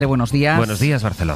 Buenos días. Buenos días, Barcelona.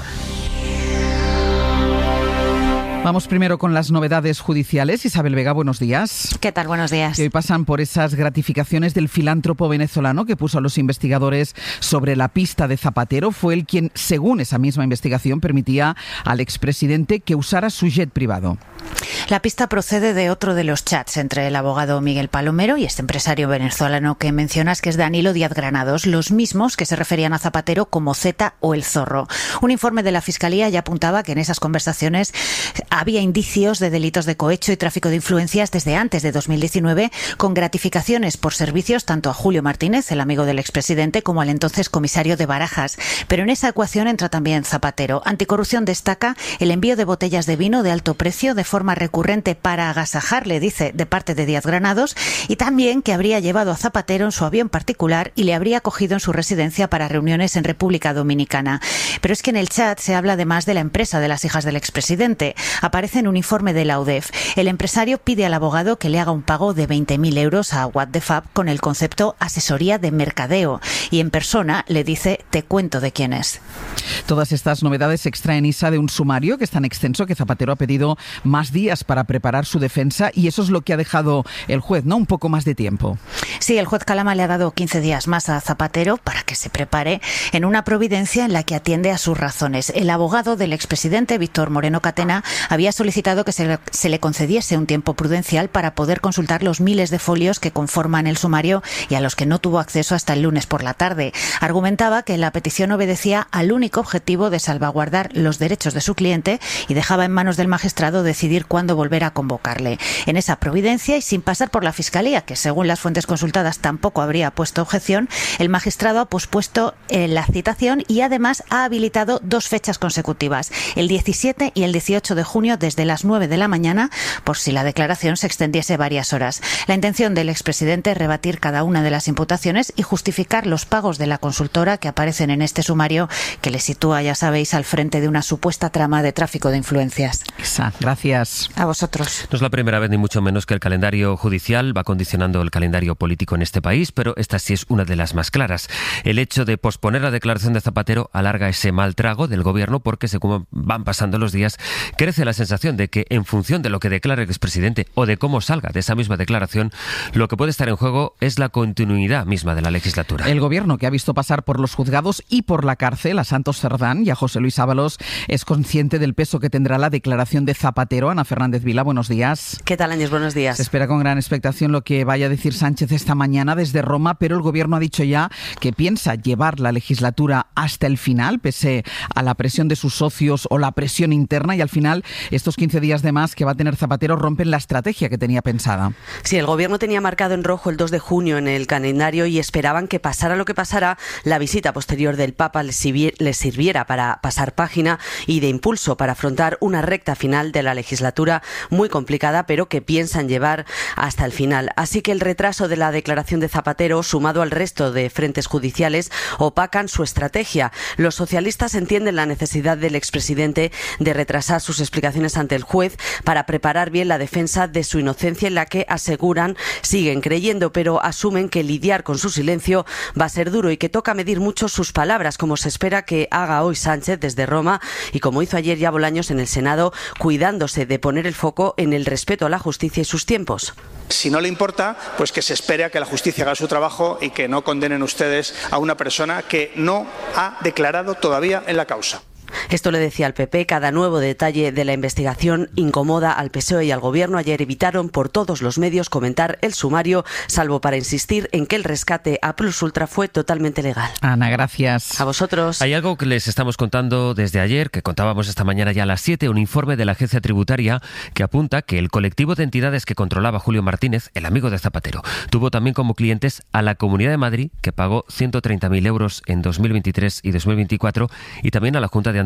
Vamos primero con las novedades judiciales. Isabel Vega, buenos días. ¿Qué tal? Buenos días. Que hoy pasan por esas gratificaciones del filántropo venezolano que puso a los investigadores sobre la pista de Zapatero. Fue él quien, según esa misma investigación, permitía al expresidente que usara su jet privado. La pista procede de otro de los chats entre el abogado Miguel Palomero y este empresario venezolano que mencionas, que es Danilo Díaz Granados, los mismos que se referían a Zapatero como Zeta o el Zorro. Un informe de la Fiscalía ya apuntaba que en esas conversaciones había indicios de delitos de cohecho y tráfico de influencias desde antes de 2019, con gratificaciones por servicios tanto a Julio Martínez, el amigo del expresidente, como al entonces comisario de Barajas. Pero en esa ecuación entra también Zapatero. Anticorrupción destaca el envío de botellas de vino de alto precio de forma recurrente para agasajarle, dice, de parte de Díaz Granados, y también que habría llevado a Zapatero en su avión particular y le habría acogido en su residencia para reuniones en República Dominicana. Pero es que en el chat se habla además de la empresa de las hijas del expresidente. Aparece en un informe de la UDEF. El empresario pide al abogado que le haga un pago de 20.000 euros a What the Fab con el concepto asesoría de mercadeo, y en persona le dice: te cuento de quién es. Todas estas novedades se extraen, Isa, de un sumario que es tan extenso que Zapatero ha pedido más días para preparar su defensa, y eso es lo que ha dejado el juez, ¿no? Un poco más de tiempo. Sí, el juez Calama le ha dado 15 días más a Zapatero para que se prepare en una providencia en la que atiende a sus razones. El abogado del expresidente, Víctor Moreno Catena, había solicitado que se le concediese un tiempo prudencial para poder consultar los miles de folios que conforman el sumario y a los que no tuvo acceso hasta el lunes por la tarde. Argumentaba que la petición obedecía al único objetivo de salvaguardar los derechos de su cliente y dejaba en manos del magistrado decidir cuándo volver a convocarle. En esa providencia, y sin pasar por la Fiscalía, que según las fuentes consultadas tampoco habría puesto objeción, el magistrado ha pospuesto la citación y además ha habilitado 2 fechas consecutivas, el 17 y el 18 de junio desde las 9 de la mañana, por si la declaración se extendiese varias horas. La intención del expresidente es rebatir cada una de las imputaciones y justificar los pagos de la consultora que aparecen en este sumario, que le sitúa, ya sabéis, al frente de una supuesta trama de tráfico de influencias. Isa, gracias. A vosotros. No es la primera vez, ni mucho menos, que el calendario judicial va condicionando el calendario político en este país, pero esta sí es una de las más claras. El hecho de posponer la declaración de Zapatero alarga ese mal trago del gobierno porque, según van pasando los días, crece la sensación de que, en función de lo que declare el expresidente o de cómo salga de esa misma declaración, lo que puede estar en juego es la continuidad misma de la legislatura. El gobierno, que ha visto pasar por los juzgados y por la cárcel a Santos Cerdán y a José Luis Ábalos, es consciente del peso que tendrá la declaración de Zapatero. Ana Fernández Vila, buenos días. ¿Qué tal, Áñez? Buenos días. Se espera con gran expectación lo que vaya a decir Sánchez esta mañana desde Roma, pero el gobierno ha dicho ya que piensa llevar la legislatura hasta el final, pese a la presión de sus socios o la presión interna, y al final estos 15 días de más que va a tener Zapatero rompen la estrategia que tenía pensada. Sí, el gobierno tenía marcado en rojo el 2 de junio en el calendario y esperaban que, pasara lo que pasara, la visita posterior del Papa les sirviera para pasar página y de impulso para afrontar una recta final de la legislatura muy complicada, pero que piensan llevar hasta el final. Así que el retraso de la declaración de Zapatero, sumado al resto de frentes judiciales, opacan su estrategia. Los socialistas entienden la necesidad del expresidente de retrasar sus explicaciones ante el juez para preparar bien la defensa de su inocencia, en la que aseguran siguen creyendo, pero asumen que lidiar con su silencio va a ser duro y que toca medir mucho sus palabras, como se espera que haga hoy Sánchez desde Roma y como hizo ayer ya Bolaños en el Senado, cuidándose de poner el foco en el respeto a la justicia y sus tiempos. Si no le importa, pues que se espere a que la justicia haga su trabajo y que no condenen ustedes a una persona que no ha declarado todavía en la causa. Esto le decía al PP. Cada nuevo detalle de la investigación incomoda al PSOE y al Gobierno. Ayer evitaron por todos los medios comentar el sumario, salvo para insistir en que el rescate a Plus Ultra fue totalmente legal. Ana, gracias. A vosotros. Hay algo que les estamos contando desde ayer, que contábamos esta mañana ya a las 7, un informe de la Agencia Tributaria que apunta que el colectivo de entidades que controlaba Julio Martínez, el amigo de Zapatero, tuvo también como clientes a la Comunidad de Madrid, que pagó 130.000 euros en 2023 y 2024, y también a la Junta de Andalucía,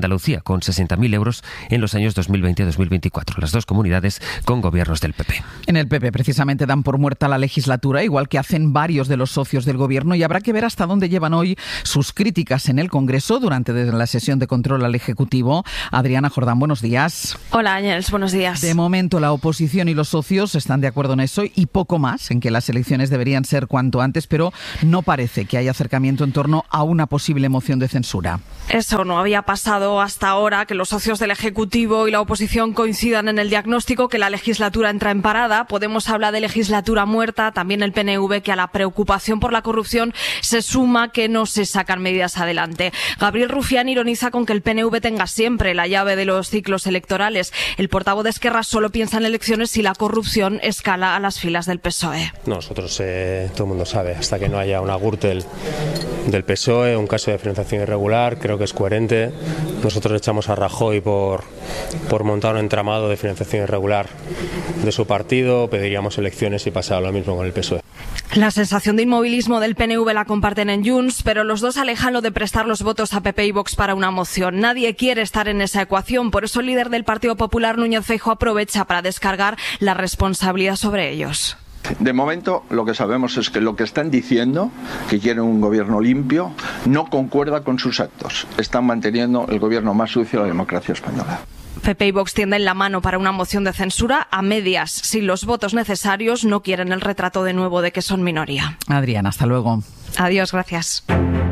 Andalucía, con 60.000 euros en los años 2020-2024. Las dos comunidades con gobiernos del PP. En el PP precisamente dan por muerta la legislatura, igual que hacen varios de los socios del gobierno, y habrá que ver hasta dónde llevan hoy sus críticas en el Congreso durante la sesión de control al Ejecutivo. Adriana Jordán, buenos días. Hola Ángels, buenos días. De momento la oposición y los socios están de acuerdo en eso y poco más, en que las elecciones deberían ser cuanto antes, pero no parece que haya acercamiento en torno a una posible moción de censura. Eso no había pasado hasta ahora, que los socios del Ejecutivo y la oposición coincidan en el diagnóstico que la legislatura entra en parada. Podemos hablar de legislatura muerta, también el PNV, que a la preocupación por la corrupción se suma que no se sacan medidas adelante. Gabriel Rufián ironiza con que el PNV tenga siempre la llave de los ciclos electorales. El portavoz de Esquerra solo piensa en elecciones si la corrupción escala a las filas del PSOE. Nosotros, todo el mundo sabe, hasta que no haya una Gürtel del PSOE, un caso de financiación irregular, creo que es coherente. Nosotros echamos a Rajoy por montar un entramado de financiación irregular de su partido, pediríamos elecciones y pasaba lo mismo con el PSOE. La sensación de inmovilismo del PNV la comparten en Junts, pero los dos alejan lo de prestar los votos a PP y Vox para una moción. Nadie quiere estar en esa ecuación, por eso el líder del Partido Popular, Núñez Feijóo, aprovecha para descargar la responsabilidad sobre ellos. De momento lo que sabemos es que lo que están diciendo, que quieren un gobierno limpio, no concuerda con sus actos. Están manteniendo el gobierno más sucio de la democracia española. PP y Vox tienden la mano para una moción de censura a medias. Sin los votos necesarios no quieren el retrato de nuevo de que son minoría. Adriana, hasta luego. Adiós, gracias.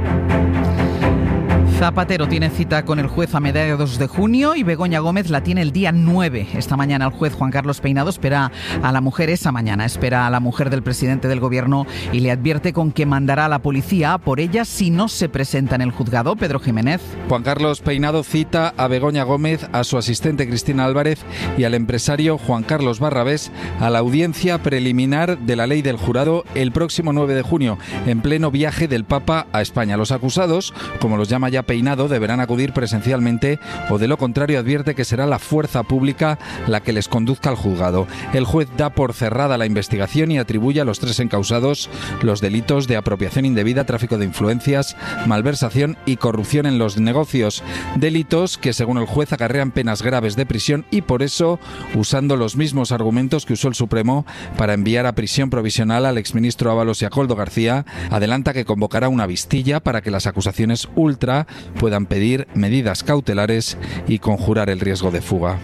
Zapatero tiene cita con el juez a mediados de junio y Begoña Gómez la tiene el día 9. Esta mañana el juez Juan Carlos Peinado espera a la mujer del presidente del gobierno y le advierte con que mandará a la policía a por ella si no se presenta en el juzgado. Pedro Jiménez. Juan Carlos Peinado cita a Begoña Gómez, a su asistente Cristina Álvarez y al empresario Juan Carlos Barrabés a la audiencia preliminar de la ley del jurado el próximo 9 de junio, en pleno viaje del Papa a España. Los acusados, como los llama ya Peinado, deberán acudir presencialmente o de lo contrario advierte que será la fuerza pública la que les conduzca al juzgado. El juez da por cerrada la investigación y atribuye a los tres encausados los delitos de apropiación indebida, tráfico de influencias, malversación y corrupción en los negocios. Delitos que según el juez acarrean penas graves de prisión y por eso, usando los mismos argumentos que usó el Supremo para enviar a prisión provisional al exministro Ábalos y a Koldo García, adelanta que convocará una vistilla para que las acusaciones ultra puedan pedir medidas cautelares y conjurar el riesgo de fuga.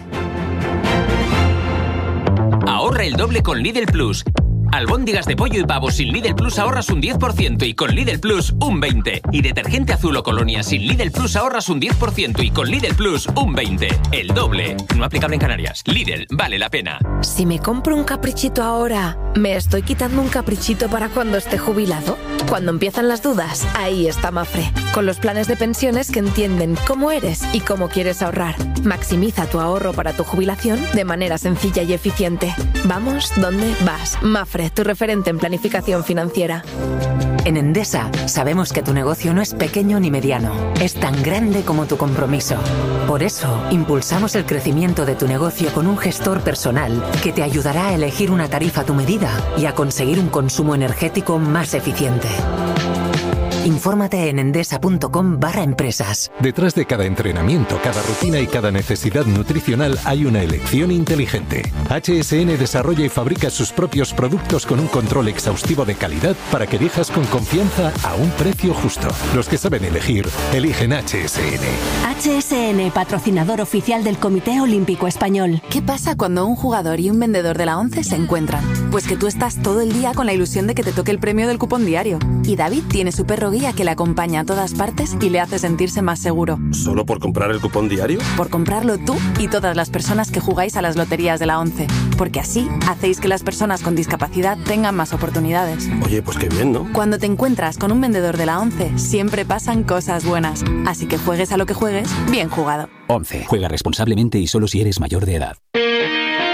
Ahorra el doble con Lidl Plus. Albóndigas de pollo y pavo sin Lidl Plus ahorras un 10% y con Lidl Plus un 20%. Y detergente azul o colonia sin Lidl Plus ahorras un 10% y con Lidl Plus un 20%. El doble. No aplicable en Canarias. Lidl, vale la pena. Si me compro un caprichito ahora, ¿me estoy quitando un caprichito para cuando esté jubilado? Cuando empiezan las dudas, ahí está Mafre. Con los planes de pensiones que entienden cómo eres y cómo quieres ahorrar. Maximiza tu ahorro para tu jubilación de manera sencilla y eficiente. Vamos, ¿dónde vas? Mafre, tu referente en planificación financiera. En Endesa sabemos que tu negocio no es pequeño ni mediano, es tan grande como tu compromiso. Por eso, impulsamos el crecimiento de tu negocio con un gestor personal que te ayudará a elegir una tarifa a tu medida y a conseguir un consumo energético más eficiente. Infórmate en endesa.com/empresas. Detrás de cada entrenamiento, cada rutina y cada necesidad nutricional hay una elección inteligente. HSN desarrolla y fabrica sus propios productos con un control exhaustivo de calidad para que elijas con confianza a un precio justo. Los que saben elegir, eligen HSN. HSN, patrocinador oficial del Comité Olímpico Español. ¿Qué pasa cuando un jugador y un vendedor de la ONCE se encuentran? Pues que tú estás todo el día con la ilusión de que te toque el premio del cupón diario. Y David tiene su perro guía que le acompaña a todas partes y le hace sentirse más seguro. ¿Solo por comprar el cupón diario? Por comprarlo tú y todas las personas que jugáis a las loterías de la ONCE. Porque así hacéis que las personas con discapacidad tengan más oportunidades. Oye, pues qué bien, ¿no? Cuando te encuentras con un vendedor de la ONCE, siempre pasan cosas buenas. Así que juegues a lo que juegues, bien jugado. ONCE. Juega responsablemente y solo si eres mayor de edad.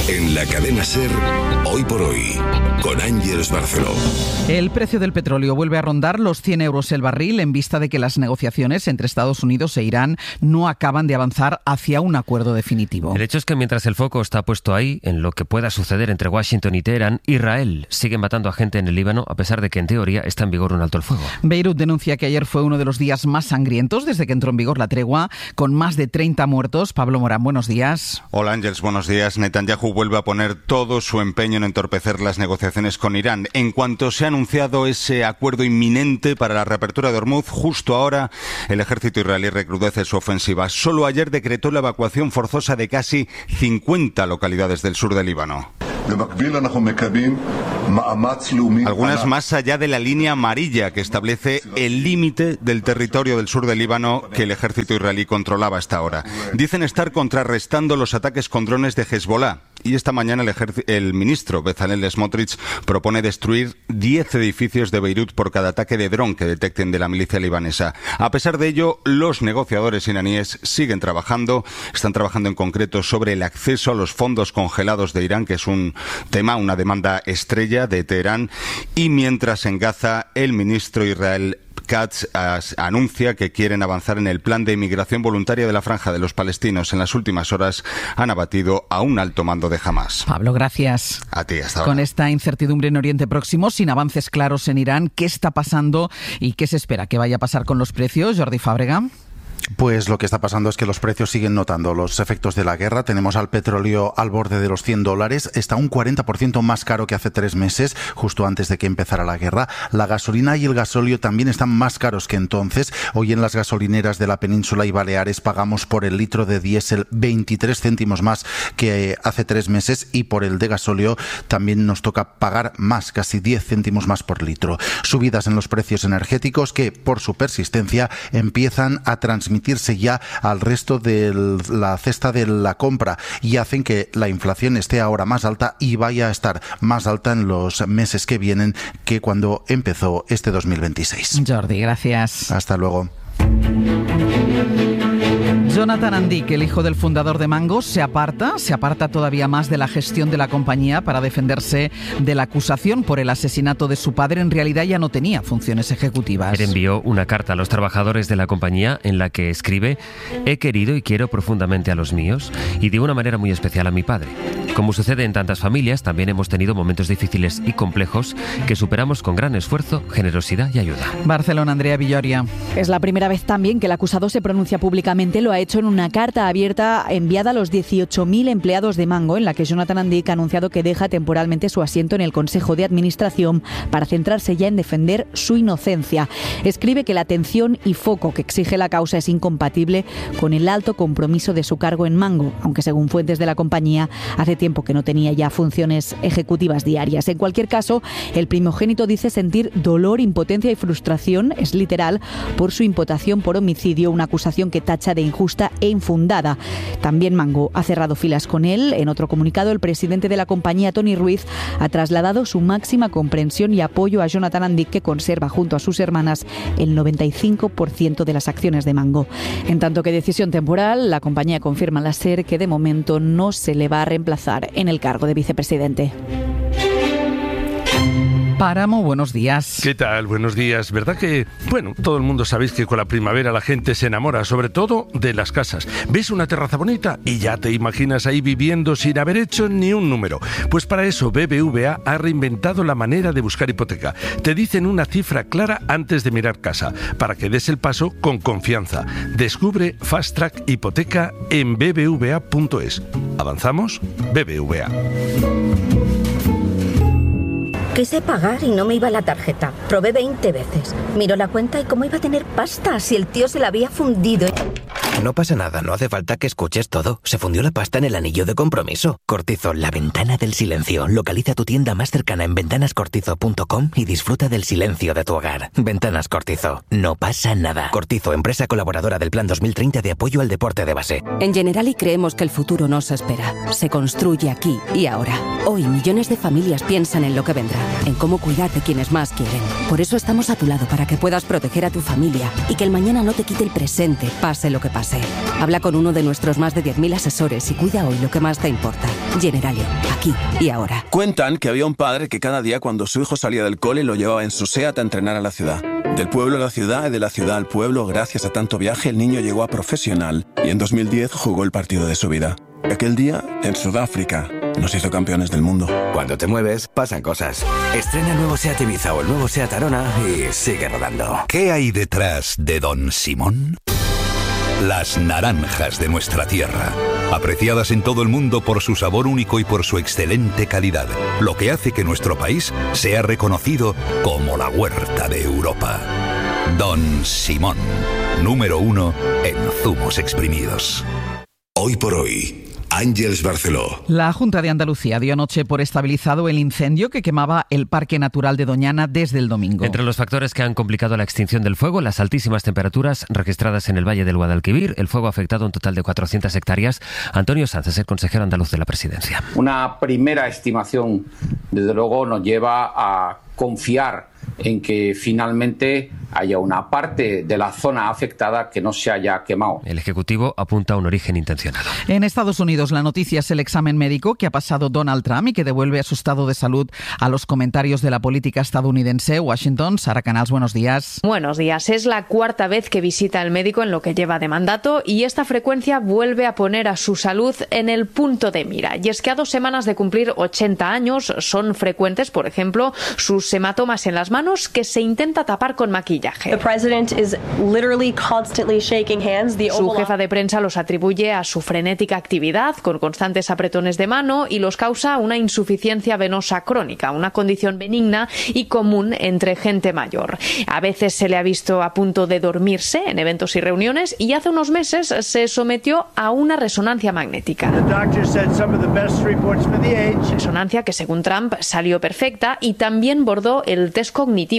En la cadena SER, Hoy por Hoy, con Ángeles Barceló. El precio del petróleo vuelve a rondar los 100 euros el barril en vista de que las negociaciones entre Estados Unidos e Irán no acaban de avanzar hacia un acuerdo definitivo. El hecho es que mientras el foco está puesto ahí, en lo que pueda suceder entre Washington y Teherán, Israel sigue matando a gente en el Líbano, a pesar de que en teoría está en vigor un alto el fuego. Beirut denuncia que ayer fue uno de los días más sangrientos desde que entró en vigor la tregua, con más de 30 muertos. Pablo Morán, buenos días. Hola Ángeles, buenos días. Netanyahu vuelve a poner todo su empeño en entorpecer las negociaciones con Irán. En cuanto se ha anunciado ese acuerdo inminente para la reapertura de Hormuz, justo ahora el ejército israelí recrudece su ofensiva. Solo ayer decretó la evacuación forzosa de casi 50 localidades del sur del Líbano. Algunas más allá de la línea amarilla que establece el límite del territorio del sur del Líbano que el ejército israelí controlaba hasta ahora. Dicen estar contrarrestando los ataques con drones de Hezbollah. Y esta mañana el ministro Bezalel Smotrich propone destruir 10 edificios de Beirut por cada ataque de dron que detecten de la milicia libanesa. A pesar de ello, los negociadores iraníes siguen trabajando. Están trabajando en concreto sobre el acceso a los fondos congelados de Irán, que es un tema, una demanda estrella de Teherán. Y mientras en Gaza, el ministro Israel Katz anuncia que quieren avanzar en el plan de inmigración voluntaria de la Franja de los Palestinos. En las últimas horas han abatido a un alto mando de Hamás. Pablo, gracias. A ti, hasta ahora. Con esta incertidumbre en Oriente Próximo, sin avances claros en Irán, ¿qué está pasando y qué se espera que vaya a pasar con los precios? Jordi Fábrega. Pues lo que está pasando es que los precios siguen notando los efectos de la guerra. Tenemos al petróleo al borde de los $100. Está un 40% más caro que hace 3 meses, justo antes de que empezara la guerra. La gasolina y el gasóleo también están más caros que entonces. Hoy en las gasolineras de la península y Baleares pagamos por el litro de diésel 23 céntimos más que hace 3 meses, y por el de gasóleo también nos toca pagar más, casi 10 céntimos más por litro. Subidas en los precios energéticos que, por su persistencia, empiezan a transmitirse ya al resto de la cesta de la compra y hacen que la inflación esté ahora más alta y vaya a estar más alta en los meses que vienen que cuando empezó este 2026. Jordi, gracias. Hasta luego. Jonathan Andic, el hijo del fundador de Mango, se aparta todavía más de la gestión de la compañía para defenderse de la acusación por el asesinato de su padre. En realidad ya no tenía funciones ejecutivas. Él envió una carta a los trabajadores de la compañía en la que escribe: he querido y quiero profundamente a los míos y de una manera muy especial a mi padre. Como sucede en tantas familias, también hemos tenido momentos difíciles y complejos que superamos con gran esfuerzo, generosidad y ayuda. Barcelona, Andrea Villoria. Es la primera vez también que el acusado se pronuncia públicamente. Lo ha hecho en una carta abierta enviada a los 18.000 empleados de Mango, en la que Jonathan Andic ha anunciado que deja temporalmente su asiento en el Consejo de Administración para centrarse ya en defender su inocencia. Escribe que la atención y foco que exige la causa es incompatible con el alto compromiso de su cargo en Mango, aunque según fuentes de la compañía hace tiempo que no tenía ya funciones ejecutivas diarias. En cualquier caso, el primogénito dice sentir dolor, impotencia y frustración, es literal, por su imputación por homicidio, una acusación que tacha de injusta e infundada. También Mango ha cerrado filas con él. En otro comunicado, el presidente de la compañía, Tony Ruiz, ha trasladado su máxima comprensión y apoyo a Jonathan Andic, que conserva junto a sus hermanas el 95% de las acciones de Mango. En tanto que decisión temporal, la compañía confirma a la SER que de momento no se le va a reemplazar en el cargo de vicepresidente. Páramo, buenos días. ¿Qué tal? Buenos días. ¿Verdad que, bueno, todo el mundo sabéis que con la primavera la gente se enamora, sobre todo de las casas? Ves una terraza bonita y ya te imaginas ahí viviendo sin haber hecho ni un número. Pues para eso BBVA ha reinventado la manera de buscar hipoteca. Te dicen una cifra clara antes de mirar casa, para que des el paso con confianza. Descubre Fast Track Hipoteca en bbva.es. ¿Avanzamos? BBVA. Quise pagar y no me iba la tarjeta. Probé 20 veces. Miró la cuenta y cómo iba a tener pasta si el tío se la había fundido. No pasa nada, no hace falta que escuches todo. Se fundió la pasta en el anillo de compromiso. Cortizo, la ventana del silencio. Localiza tu tienda más cercana en ventanascortizo.com y disfruta del silencio de tu hogar. Ventanas Cortizo. No pasa nada. Cortizo, empresa colaboradora del Plan 2030 de apoyo al deporte de base. En Generali creemos que el futuro no se espera. Se construye aquí y ahora. Hoy millones de familias piensan en lo que vendrá, en cómo cuidar de quienes más quieren. Por eso estamos a tu lado para que puedas proteger a tu familia y que el mañana no te quite el presente, pase lo que pase. sé. Habla con uno de nuestros más de 10.000 asesores y cuida hoy lo que más te importa. Generali, aquí y ahora. Cuentan que había un padre que cada día cuando su hijo salía del cole lo llevaba en su SEAT a entrenar a la ciudad. Del pueblo a la ciudad y de la ciudad al pueblo, gracias a tanto viaje, el niño llegó a profesional y en 2010 jugó el partido de su vida. Aquel día, en Sudáfrica, nos hizo campeones del mundo. Cuando te mueves, pasan cosas. Estrena el nuevo SEAT Ibiza o el nuevo SEAT Arona y sigue rodando. ¿Qué hay detrás de Don Simón? Las naranjas de nuestra tierra, apreciadas en todo el mundo por su sabor único y por su excelente calidad, lo que hace que nuestro país sea reconocido como la huerta de Europa. Don Simón, número 1 en zumos exprimidos. Hoy por hoy, Ángeles Barceló. La Junta de Andalucía dio anoche por estabilizado el incendio que quemaba el Parque Natural de Doñana desde el domingo. Entre los factores que han complicado la extinción del fuego, las altísimas temperaturas registradas en el Valle del Guadalquivir, el fuego ha afectado un total de 400 hectáreas. Antonio Sanz es el consejero andaluz de la Presidencia. Una primera estimación, desde luego, nos lleva a confiar en que finalmente haya una parte de la zona afectada que no se haya quemado. El Ejecutivo apunta a un origen intencionado. En Estados Unidos, la noticia es el examen médico que ha pasado Donald Trump y que devuelve a su estado de salud a los comentarios de la política estadounidense. Washington, Sara Canals, buenos días. Buenos días. Es la cuarta vez que visita el médico en lo que lleva de mandato y esta frecuencia vuelve a poner a su salud en el punto de mira. Y es que a 2 semanas de cumplir 80 años son frecuentes, por ejemplo, sus hematomas en las manos que se intenta tapar con maquillaje. Su jefa de prensa los atribuye a su frenética actividad con constantes apretones de mano y los causa una insuficiencia venosa crónica, una condición benigna y común entre gente mayor. A veces se le ha visto a punto de dormirse en eventos y reuniones y hace unos meses se sometió a una resonancia magnética. Resonancia que según Trump salió perfecta y también bordó el test cognitivo.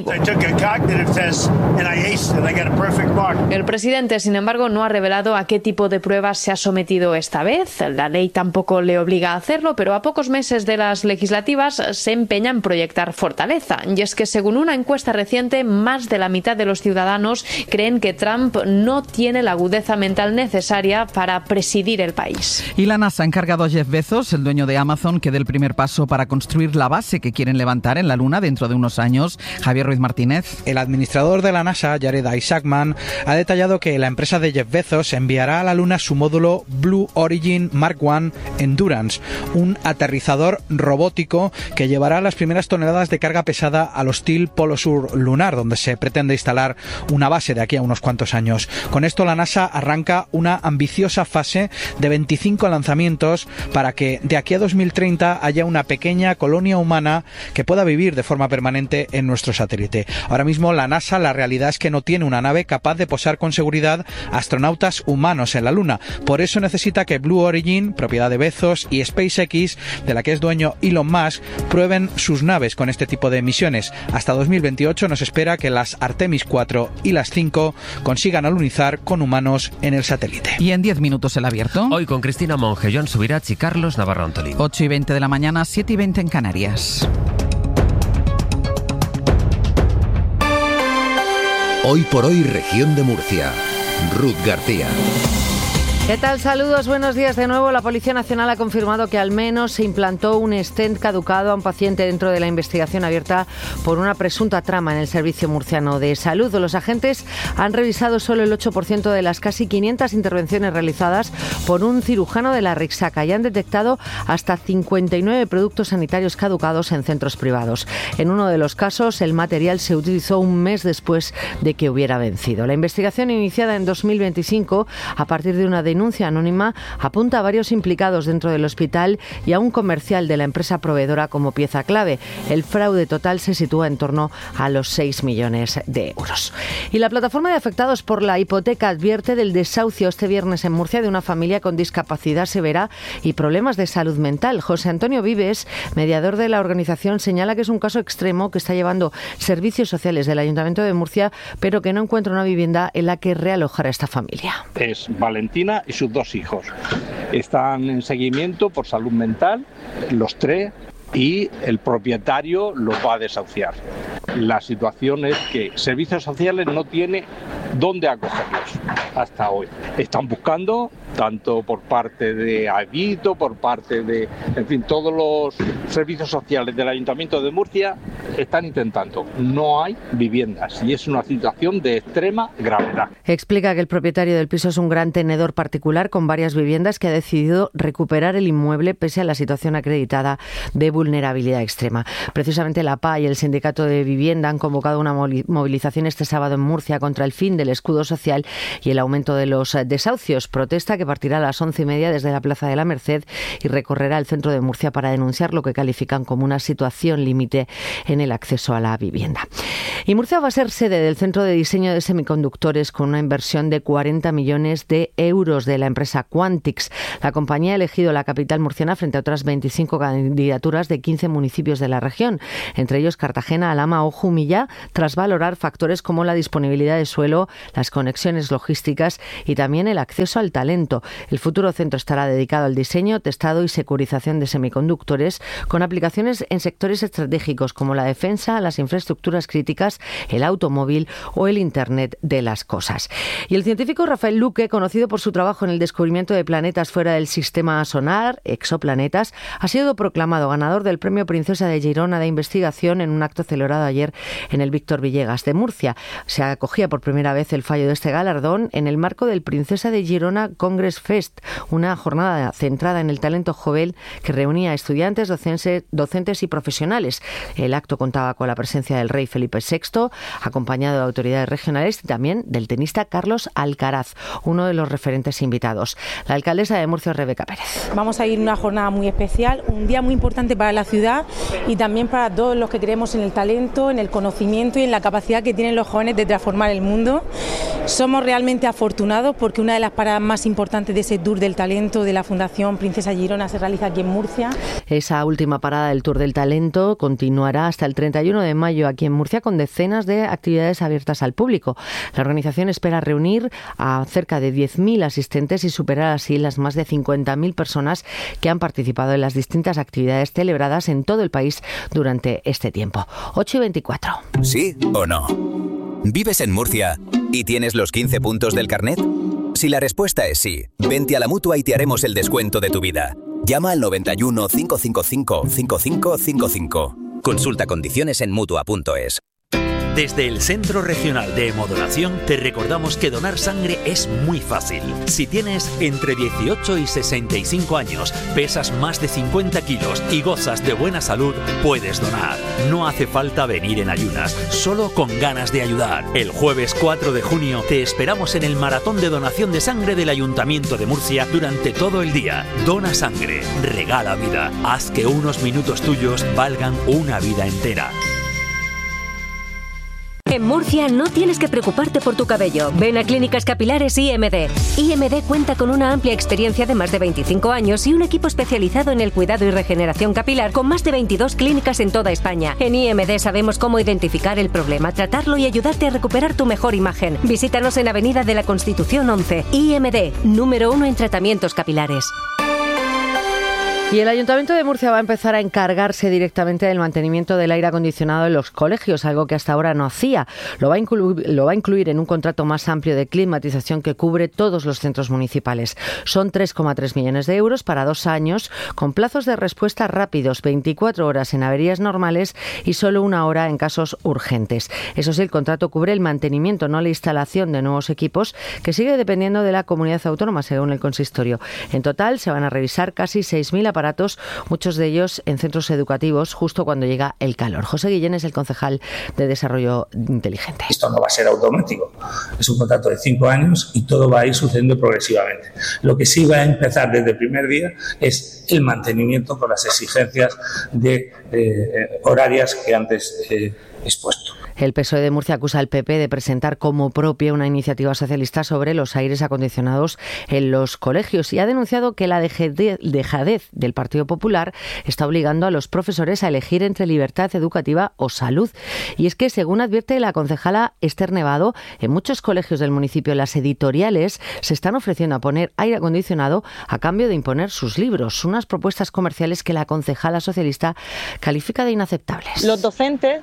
El presidente, sin embargo, no ha revelado a qué tipo de pruebas se ha sometido esta vez. La ley tampoco le obliga a hacerlo, pero a pocos meses de las legislativas se empeña en proyectar fortaleza. Y es que, según una encuesta reciente, más de la mitad de los ciudadanos creen que Trump no tiene la agudeza mental necesaria para presidir el país. Y la NASA ha encargado a Jeff Bezos, el dueño de Amazon, que dé el primer paso para construir la base que quieren levantar en la Luna dentro de unos años. Javier Ruiz Martínez. El administrador de la NASA, Jared Isaacman, ha detallado que la empresa de Jeff Bezos enviará a la Luna su módulo Blue Origin Mark I Endurance, un aterrizador robótico que llevará las primeras toneladas de carga pesada al hostil Polo Sur lunar, donde se pretende instalar una base de aquí a unos cuantos años. Con esto la NASA arranca una ambiciosa fase de 25 lanzamientos para que de aquí a 2030 haya una pequeña colonia humana que pueda vivir de forma permanente en nuestro satélite. Ahora mismo la NASA, la realidad es que no tiene una nave capaz de posar con seguridad astronautas humanos en la Luna. Por eso necesita que Blue Origin, propiedad de Bezos, y SpaceX, de la que es dueño Elon Musk, prueben sus naves con este tipo de misiones. Hasta 2028 nos espera que las Artemis 4 y las 5 consigan alunizar con humanos en el satélite. Y en 10 minutos el abierto. Hoy con Cristina Monge, Joan Subirats y Carlos Navarro Antolín. 8:20 de la mañana, 7:20 en Canarias. Hoy por hoy, región de Murcia. Ruth García. ¿Qué tal? Saludos, buenos días de nuevo. La Policía Nacional ha confirmado que al menos se implantó un stent caducado a un paciente dentro de la investigación abierta por una presunta trama en el Servicio Murciano de Salud. Los agentes han revisado solo el 8% de las casi 500 intervenciones realizadas por un cirujano de la Rixaca y han detectado hasta 59 productos sanitarios caducados en centros privados. En uno de los casos, el material se utilizó un mes después de que hubiera vencido. La investigación, iniciada en 2025 a partir de una denuncia anónima, apunta a varios implicados dentro del hospital y a un comercial de la empresa proveedora como pieza clave. El fraude total se sitúa en torno a los 6 millones de euros. Y la plataforma de afectados por la hipoteca advierte del desahucio este viernes en Murcia de una familia con discapacidad severa y problemas de salud mental. José Antonio Vives, mediador de la organización, señala que es un caso extremo que está llevando servicios sociales del Ayuntamiento de Murcia, pero que no encuentra una vivienda en la que realojar a esta familia. Es Valentina y sus 2 hijos. Están en seguimiento por salud mental, los 3, y el propietario los va a desahuciar. La situación es que Servicios Sociales no tiene dónde acogerlos. hasta hoy. Están buscando, tanto por parte de Avito, por parte de, en fin, todos los servicios sociales del Ayuntamiento de Murcia, están intentando. No hay viviendas y es una situación de extrema gravedad. Explica que el propietario del piso es un gran tenedor particular con varias viviendas que ha decidido recuperar el inmueble pese a la situación acreditada de vulnerabilidad extrema. Precisamente la PA y el Sindicato de Vivienda han convocado una movilización este sábado en Murcia contra el fin del escudo social y el aumento de los desahucios. Protesta que partirá a las 11:30 desde la Plaza de la Merced y recorrerá el centro de Murcia para denunciar lo que califican como una situación límite en el acceso a la vivienda. Y Murcia va a ser sede del Centro de Diseño de Semiconductores con una inversión de 40 millones de euros de la empresa Quantix. La compañía ha elegido la capital murciana frente a otras 25 candidaturas de 15 municipios de la región, entre ellos Cartagena, Alhama o Jumilla, tras valorar factores como la disponibilidad de suelo, las conexiones logísticas y también el acceso al talento. El futuro centro estará dedicado al diseño, testado y securización de semiconductores con aplicaciones en sectores estratégicos como la defensa, las infraestructuras críticas, el automóvil o el Internet de las cosas. Y el científico Rafael Luque, conocido por su trabajo en el descubrimiento de planetas fuera del sistema solar, exoplanetas, ha sido proclamado ganador del Premio Princesa de Girona de Investigación en un acto celebrado ayer en el Víctor Villegas de Murcia. Se acogía por primera vez el fallo de este galardón en el marco del Princesa de Girona Congress Fest, una jornada centrada en el talento joven que reunía a estudiantes, docentes y profesionales. El acto contaba con la presencia del rey Felipe VI, acompañado de autoridades regionales y también del tenista Carlos Alcaraz, uno de los referentes invitados. La alcaldesa de Murcia, Rebeca Pérez. Vamos a ir a una jornada muy especial, un día muy importante para la ciudad y también para todos los que creemos en el talento, en el conocimiento y en la capacidad que tienen los jóvenes de transformar el mundo. Somos realmente afortunados porque una de las paradas más importantes de ese Tour del Talento de la Fundación Princesa Girona se realiza aquí en Murcia. Esa última parada del Tour del Talento continuará hasta el 31 de mayo aquí en Murcia con decenas de actividades abiertas al público. La organización espera reunir a cerca de 10.000 asistentes y superar así las más de 50.000 personas que han participado en las distintas actividades celebradas en todo el país durante este tiempo. 8:24. ¿Sí o no? ¿Vives en Murcia y tienes los 15 puntos del carnet? Si la respuesta es sí, vente a la Mutua y te haremos el descuento de tu vida. Llama al 91 555 5555. Consulta condiciones en Mutua.es. Desde el Centro Regional de Hemodonación te recordamos que donar sangre es muy fácil. Si tienes entre 18 y 65 años, pesas más de 50 kilos y gozas de buena salud, puedes donar. No hace falta venir en ayunas, solo con ganas de ayudar. El jueves 4 de junio te esperamos en el maratón de donación de sangre del Ayuntamiento de Murcia durante todo el día. Dona sangre, regala vida. Haz que unos minutos tuyos valgan una vida entera. En Murcia no tienes que preocuparte por tu cabello. Ven a Clínicas Capilares IMD. IMD cuenta con una amplia experiencia de más de 25 años y un equipo especializado en el cuidado y regeneración capilar con más de 22 clínicas en toda España. En IMD sabemos cómo identificar el problema, tratarlo y ayudarte a recuperar tu mejor imagen. Visítanos en Avenida de la Constitución 11. IMD, número 1 en tratamientos capilares. Y el Ayuntamiento de Murcia va a empezar a encargarse directamente del mantenimiento del aire acondicionado en los colegios, algo que hasta ahora no hacía. Lo va a incluir en un contrato más amplio de climatización que cubre todos los centros municipales. Son 3,3 millones de euros para 2 años, con plazos de respuesta rápidos, 24 horas en averías normales y solo 1 hora en casos urgentes. Eso sí, el contrato cubre el mantenimiento, no la instalación de nuevos equipos, que sigue dependiendo de la comunidad autónoma, según el consistorio. En total, se van a revisar casi 6.000 aparatos, muchos de ellos en centros educativos, justo cuando llega el calor. José Guillén es el concejal de Desarrollo Inteligente. Esto no va a ser automático, es un contrato de 5 años y todo va a ir sucediendo progresivamente. Lo que sí va a empezar desde el primer día es el mantenimiento con las exigencias de horarias que antes he expuesto. El PSOE de Murcia acusa al PP de presentar como propia una iniciativa socialista sobre los aires acondicionados en los colegios y ha denunciado que la dejadez del Partido Popular está obligando a los profesores a elegir entre libertad educativa o salud. Y es que, según advierte la concejala Esther Nevado, en muchos colegios del municipio las editoriales se están ofreciendo a poner aire acondicionado a cambio de imponer sus libros, unas propuestas comerciales que la concejala socialista califica de inaceptables. Los docentes, los equipos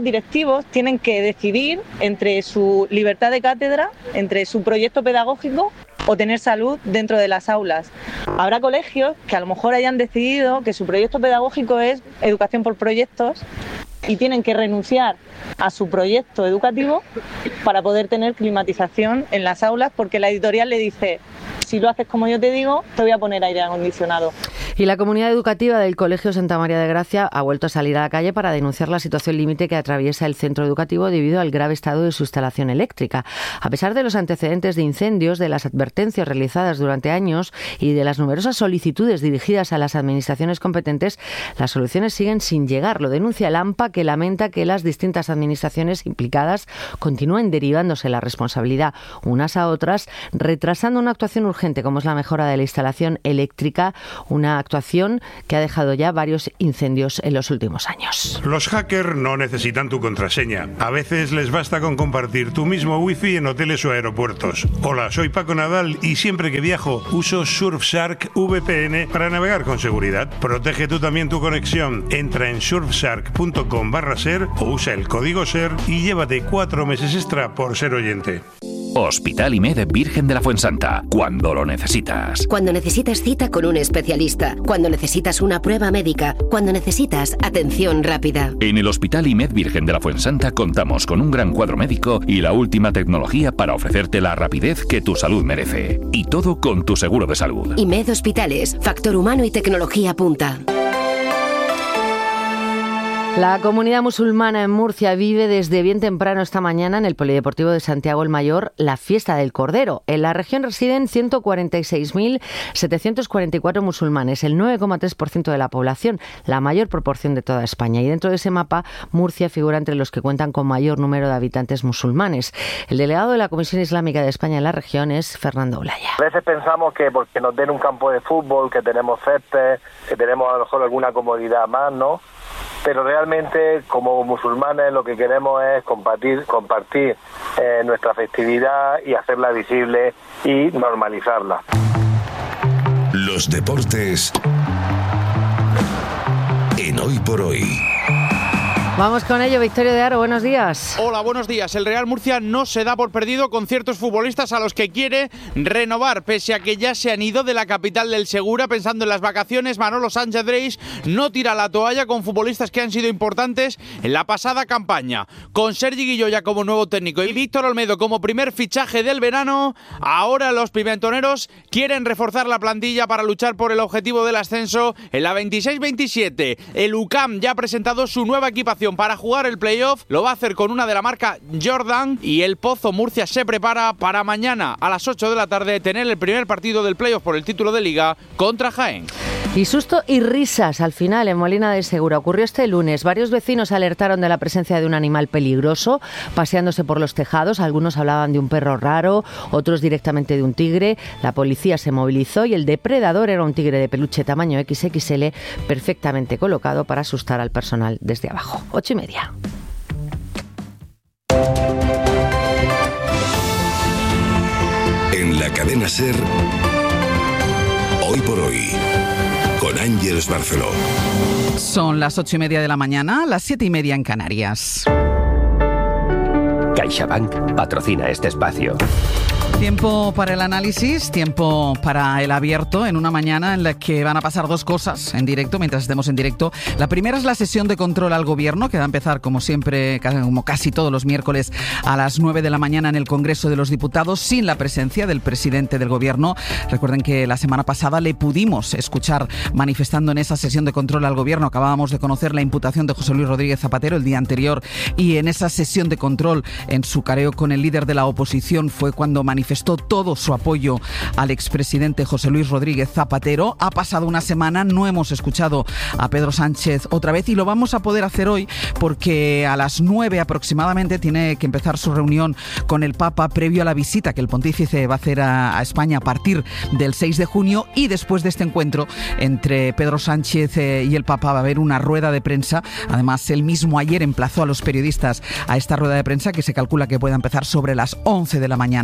directivos tienen que decidir entre su libertad de cátedra, entre su proyecto pedagógico o tener salud dentro de las aulas. Habrá colegios que a lo mejor hayan decidido que su proyecto pedagógico es educación por proyectos y tienen que renunciar a su proyecto educativo para poder tener climatización en las aulas, porque la editorial le dice: si lo haces como yo te digo, te voy a poner aire acondicionado. Y la comunidad educativa del Colegio Santa María de Gracia ha vuelto a salir a la calle para denunciar la situación límite que atraviesa el centro educativo debido al grave estado de su instalación eléctrica. A pesar de los antecedentes de incendios, de las advertencias realizadas durante años y de las numerosas solicitudes dirigidas a las administraciones competentes, las soluciones siguen sin llegar. Lo denuncia el AMPA, que lamenta que las distintas administraciones implicadas continúen derivándose la responsabilidad unas a otras, retrasando una actuación urgente como es la mejora de la instalación eléctrica, una actuación que ha dejado ya varios incendios en los últimos años. Los hackers no necesitan tu contraseña. A veces les basta con compartir tu mismo wifi en hoteles o aeropuertos. Hola, soy Paco Nadal y siempre que viajo uso Surfshark VPN para navegar con seguridad. Protege tú también tu conexión. Entra en surfshark.com/ser o usa el código SER y llévate 4 meses extra por ser oyente. Hospital IMED Virgen de la Fuensanta. Cuando lo necesitas. Cuando necesitas cita con un especialista. Cuando necesitas una prueba médica. Cuando necesitas atención rápida. En el Hospital IMED Virgen de la Fuensanta contamos con un gran cuadro médico y la última tecnología para ofrecerte la rapidez que tu salud merece. Y todo con tu seguro de salud. IMED Hospitales. Factor humano y tecnología punta. La comunidad musulmana en Murcia vive desde bien temprano esta mañana en el Polideportivo de Santiago el Mayor la Fiesta del Cordero. En la región residen 146.744 musulmanes, el 9,3% de la población, la mayor proporción de toda España. Y dentro de ese mapa, Murcia figura entre los que cuentan con mayor número de habitantes musulmanes. El delegado de la Comisión Islámica de España en la región es Fernando Olaya. A veces pensamos que porque nos den un campo de fútbol, que tenemos césped, que tenemos a lo mejor alguna comodidad más, ¿no? Pero realmente como musulmanes lo que queremos es compartir nuestra festividad y hacerla visible y normalizarla. Los deportes en Hoy por Hoy. Vamos con ello, Victorio de Aro, buenos días. Hola, buenos días. El Real Murcia no se da por perdido con ciertos futbolistas a los que quiere renovar, pese a que ya se han ido de la capital del Segura pensando en las vacaciones. Manolo Sánchez Dreix no tira la toalla con futbolistas que han sido importantes en la pasada campaña. Con Sergi Guilloya como nuevo técnico y Víctor Olmedo como primer fichaje del verano, ahora los pimentoneros quieren reforzar la plantilla para luchar por el objetivo del ascenso en la 26-27. El UCAM ya ha presentado su nueva equipación para jugar el playoff, lo va a hacer con una de la marca Jordan, y el Pozo Murcia se prepara para mañana a las 8 de la tarde tener el primer partido del playoff por el título de Liga contra Jaén. Y susto y risas al final en Molina de Segura. Ocurrió este lunes. Varios vecinos alertaron de la presencia de un animal peligroso paseándose por los tejados. Algunos hablaban de un perro raro, otros directamente de un tigre. La policía se movilizó y el depredador era un tigre de peluche tamaño XXL perfectamente colocado para asustar al personal desde abajo. 8:30. En la cadena SER, Hoy por Hoy, con Ángeles Barceló. Son las 8:30 de la mañana, las 7:30 en Canarias. CaixaBank patrocina este espacio. Tiempo para el análisis, tiempo para el abierto en una mañana en la que van a pasar dos cosas en directo, mientras estemos en directo. La primera es la sesión de control al gobierno, que va a empezar como siempre, como casi todos los miércoles a las 9 de la mañana en el Congreso de los Diputados, sin la presencia del presidente del gobierno. Recuerden que la semana pasada le pudimos escuchar manifestando en esa sesión de control al gobierno. Acabábamos de conocer la imputación de José Luis Rodríguez Zapatero el día anterior, y en esa sesión de control, en su careo con el líder de la oposición, fue cuando manifestó todo su apoyo al expresidente José Luis Rodríguez Zapatero. Ha pasado una semana, no hemos escuchado a Pedro Sánchez otra vez, y lo vamos a poder hacer hoy porque a las 9 aproximadamente tiene que empezar su reunión con el Papa previo a la visita que el pontífice va a hacer a España a partir del 6 de junio, y después de este encuentro entre Pedro Sánchez y el Papa va a haber una rueda de prensa. Además, él mismo ayer emplazó a los periodistas a esta rueda de prensa, que se calcula que pueda empezar sobre las 11 de la mañana,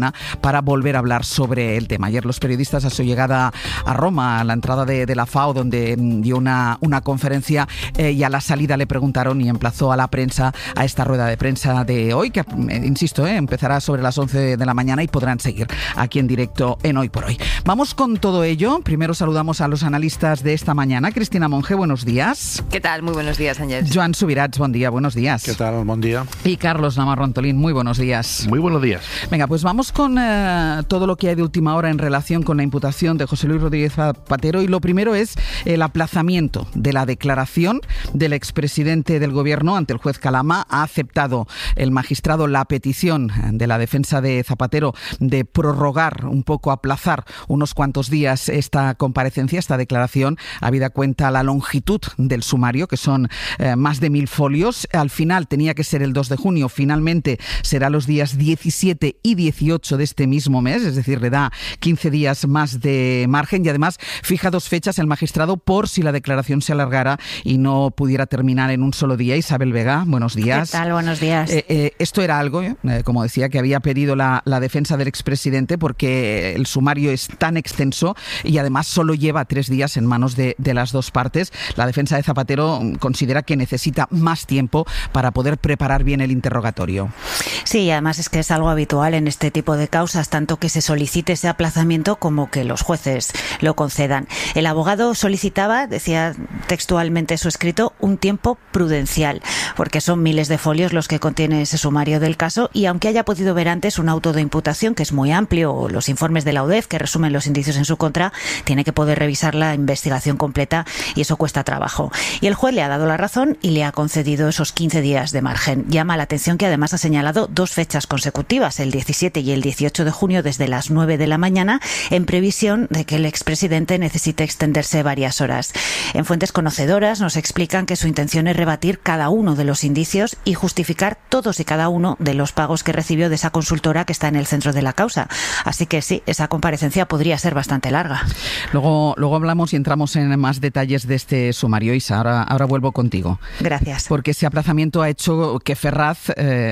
para volver a hablar sobre el tema. Ayer los periodistas a su llegada a Roma, a la entrada de la FAO, donde dio una conferencia, y a la salida le preguntaron y emplazó a la prensa a esta rueda de prensa de hoy, que insisto, empezará sobre las 11 de la mañana y podrán seguir aquí en directo en Hoy por Hoy. Vamos con todo ello. Primero saludamos a los analistas de esta mañana. Cristina Monge, buenos días. ¿Qué tal? Muy buenos días, Ángel. Joan Subirats, buen día, buenos días. ¿Qué tal? Buen día. Y Carlos Navarro Antolín, muy buenos días. Muy buenos días. Venga, pues vamos con todo lo que hay de última hora en relación con la imputación de José Luis Rodríguez Zapatero, y lo primero es el aplazamiento de la declaración del expresidente del Gobierno ante el juez Calama. Ha aceptado el magistrado la petición de la defensa de Zapatero de prorrogar un poco, aplazar unos cuantos días esta comparecencia, esta declaración, habida cuenta la longitud del sumario, que son más de 1000 folios. Al final tenía que ser el 2 de junio, finalmente será los días 17 y 18 de este mismo mes, es decir, le da 15 días más de margen, y además fija 2 fechas el magistrado por si la declaración se alargara y no pudiera terminar en un solo día. Isabel Vega, buenos días. ¿Qué tal? Buenos días. Esto era algo, como decía, que había pedido la defensa del expresidente, porque el sumario es tan extenso y además solo lleva 3 días en manos de las dos partes. La defensa de Zapatero considera que necesita más tiempo para poder preparar bien el interrogatorio. Sí, además es que es algo habitual en este tipo de causas, tanto que se solicite ese aplazamiento como que los jueces lo concedan. El abogado solicitaba, decía textualmente su escrito, un tiempo prudencial, porque son miles de folios los que contiene ese sumario del caso, y aunque haya podido ver antes un auto de imputación que es muy amplio, o los informes de la UDEF que resumen los indicios en su contra, tiene que poder revisar la investigación completa, y eso cuesta trabajo. Y el juez le ha dado la razón y le ha concedido esos 15 días de margen. Llama la atención que además ha señalado 2 fechas consecutivas, el 17 y el 18 de junio desde las 9 de la mañana, en previsión de que el expresidente necesite extenderse varias horas. En fuentes conocedoras nos explican que su intención es rebatir cada uno de los indicios y justificar todos y cada uno de los pagos que recibió de esa consultora que está en el centro de la causa. Así que sí, esa comparecencia podría ser bastante larga. Luego hablamos y entramos en más detalles de este sumario. Isa, ahora vuelvo contigo. Gracias. Porque ese aplazamiento ha hecho que Ferraz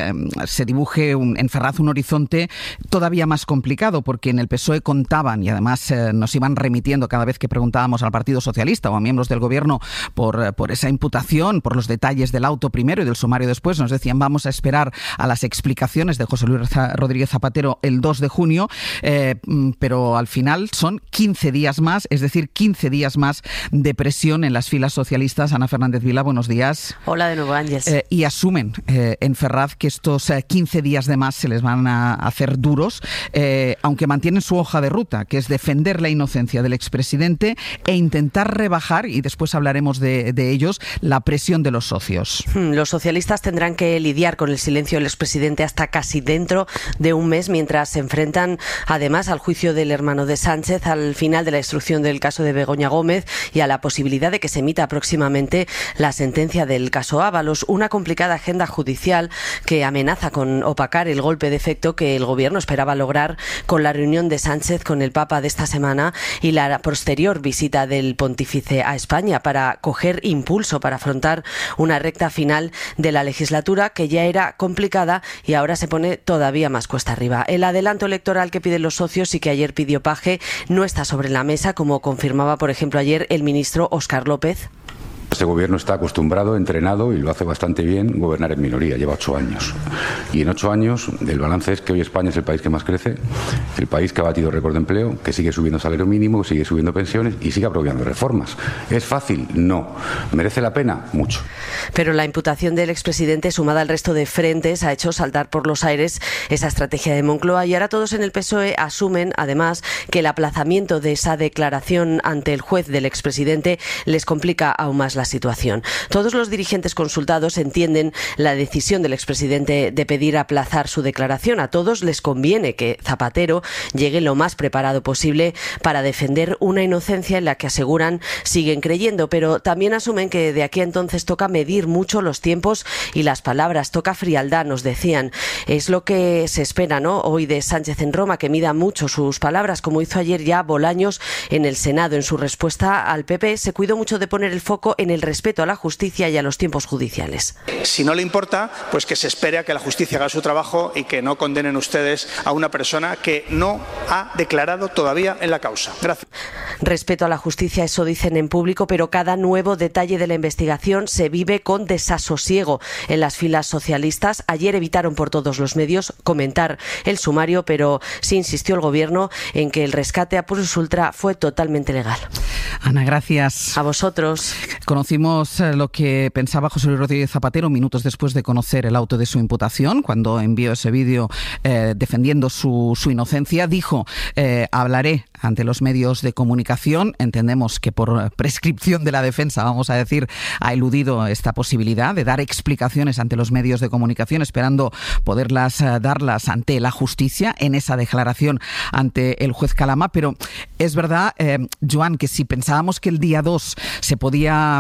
se dibuje en Ferraz un horizonte todavía más complicado, porque en el PSOE contaban, y además nos iban remitiendo cada vez que preguntábamos al Partido Socialista o a miembros del Gobierno por esa imputación, por los detalles del auto primero y del sumario después, nos decían vamos a esperar a las explicaciones de José Luis Rodríguez Zapatero el 2 de junio, pero al final son 15 días más, es decir, 15 días más de presión en las filas socialistas. Ana Fernández Vila, buenos días. Hola de nuevo, Ángeles. Y asumen en Ferraz que estos 15 días de más se les van a hacer duros, aunque mantienen su hoja de ruta, que es defender la inocencia del expresidente e intentar rebajar, y después hablaremos de ellos, la presión de los socios. Los socialistas tendrán que lidiar con el silencio del expresidente hasta casi dentro de un mes, mientras se enfrentan además al juicio del hermano de Sánchez, al final de la instrucción del caso de Begoña Gómez y a la posibilidad de que se emita próximamente la sentencia del caso Ábalos. Una complicada agenda judicial que amenaza con opacar el golpe de efecto que el Gobierno esperaba lograr con la reunión de Sánchez con el Papa de esta semana y la posterior visita del pontífice a España, para coger impulso para afrontar una recta final de la legislatura que ya era complicada y ahora se pone todavía más cuesta arriba. El adelanto electoral que piden los socios y que ayer pidió Paje no está sobre la mesa, como confirmaba, por ejemplo, ayer el ministro Óscar López. Este gobierno está acostumbrado, entrenado, y lo hace bastante bien, gobernar en minoría. Lleva 8 años. Y en 8 años el balance es que hoy España es el país que más crece, el país que ha batido récord de empleo, que sigue subiendo salario mínimo, que sigue subiendo pensiones y sigue aprobando reformas. ¿Es fácil? No. ¿Merece la pena? Mucho. Pero la imputación del expresidente, sumada al resto de frentes, ha hecho saltar por los aires esa estrategia de Moncloa, y ahora todos en el PSOE asumen, además, que el aplazamiento de esa declaración ante el juez del expresidente les complica aún más la situación. Todos los dirigentes consultados entienden la decisión del expresidente de pedir aplazar su declaración. A todos les conviene que Zapatero llegue lo más preparado posible para defender una inocencia en la que aseguran siguen creyendo, pero también asumen que de aquí a entonces toca medir mucho los tiempos y las palabras, toca frialdad, nos decían. Es lo que se espera, ¿no?, hoy de Sánchez en Roma, que mida mucho sus palabras, como hizo ayer ya Bolaños en el Senado. En su respuesta al PP se cuidó mucho de poner el foco en el el respeto a la justicia y a los tiempos judiciales. Si no le importa, pues que se espere a que la justicia haga su trabajo y que no condenen ustedes a una persona que no ha declarado todavía en la causa. Gracias. Respeto a la justicia, eso dicen en público, pero cada nuevo detalle de la investigación se vive con desasosiego en las filas socialistas. Ayer evitaron por todos los medios comentar el sumario, pero sí insistió el Gobierno en que el rescate a Plus Ultra fue totalmente legal. Ana, gracias. A vosotros. Conocimos lo que pensaba José Luis Rodríguez Zapatero minutos después de conocer el auto de su imputación, cuando envió ese vídeo defendiendo su inocencia. Dijo, hablaré ante los medios de comunicación. Entendemos que por prescripción de la defensa, vamos a decir, ha eludido esta posibilidad de dar explicaciones ante los medios de comunicación, esperando poderlas darlas ante la justicia en esa declaración ante el juez Calama. Pero es verdad, Joan, que si pensábamos que el día 2 se podía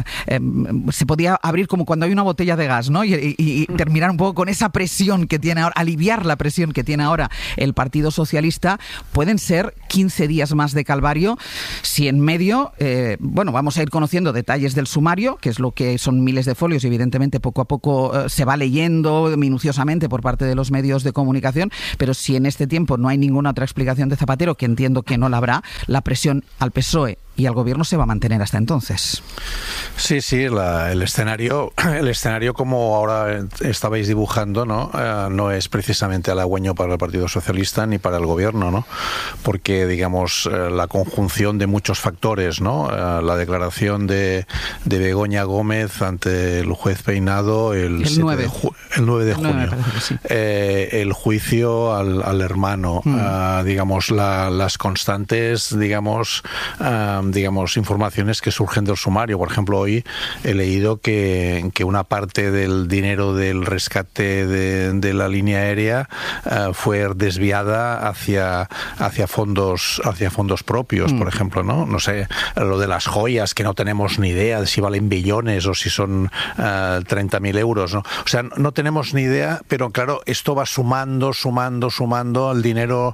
abrir como cuando hay una botella de gas, ¿no? Y terminar un poco con esa presión que tiene ahora, aliviar la presión que tiene ahora el Partido Socialista, pueden ser 15 días más de calvario si en medio, vamos a ir conociendo detalles del sumario, que es lo que son miles de folios y evidentemente poco a poco se va leyendo minuciosamente por parte de los medios de comunicación, pero si en este tiempo no hay ninguna otra explicación de Zapatero, que entiendo que no la habrá, la presión al PSOE y al Gobierno se va a mantener hasta entonces. Sí, el escenario como ahora estabais dibujando, no es precisamente halagüeño para el Partido Socialista ni para el Gobierno, ¿no? Porque, digamos, la conjunción de muchos factores, ¿no? La declaración de Begoña Gómez ante el juez Peinado el 9 de junio, sí. El juicio al hermano, digamos, las constantes, digamos, informaciones que surgen del sumario. Por ejemplo, hoy he leído que una parte del dinero del rescate de la línea aérea fue desviada hacia fondos propios, por ejemplo, ¿no? No sé, lo de las joyas, que no tenemos ni idea de si valen billones o si son 30.000 euros, ¿no? O sea, no tenemos ni idea, pero claro, esto va sumando al dinero,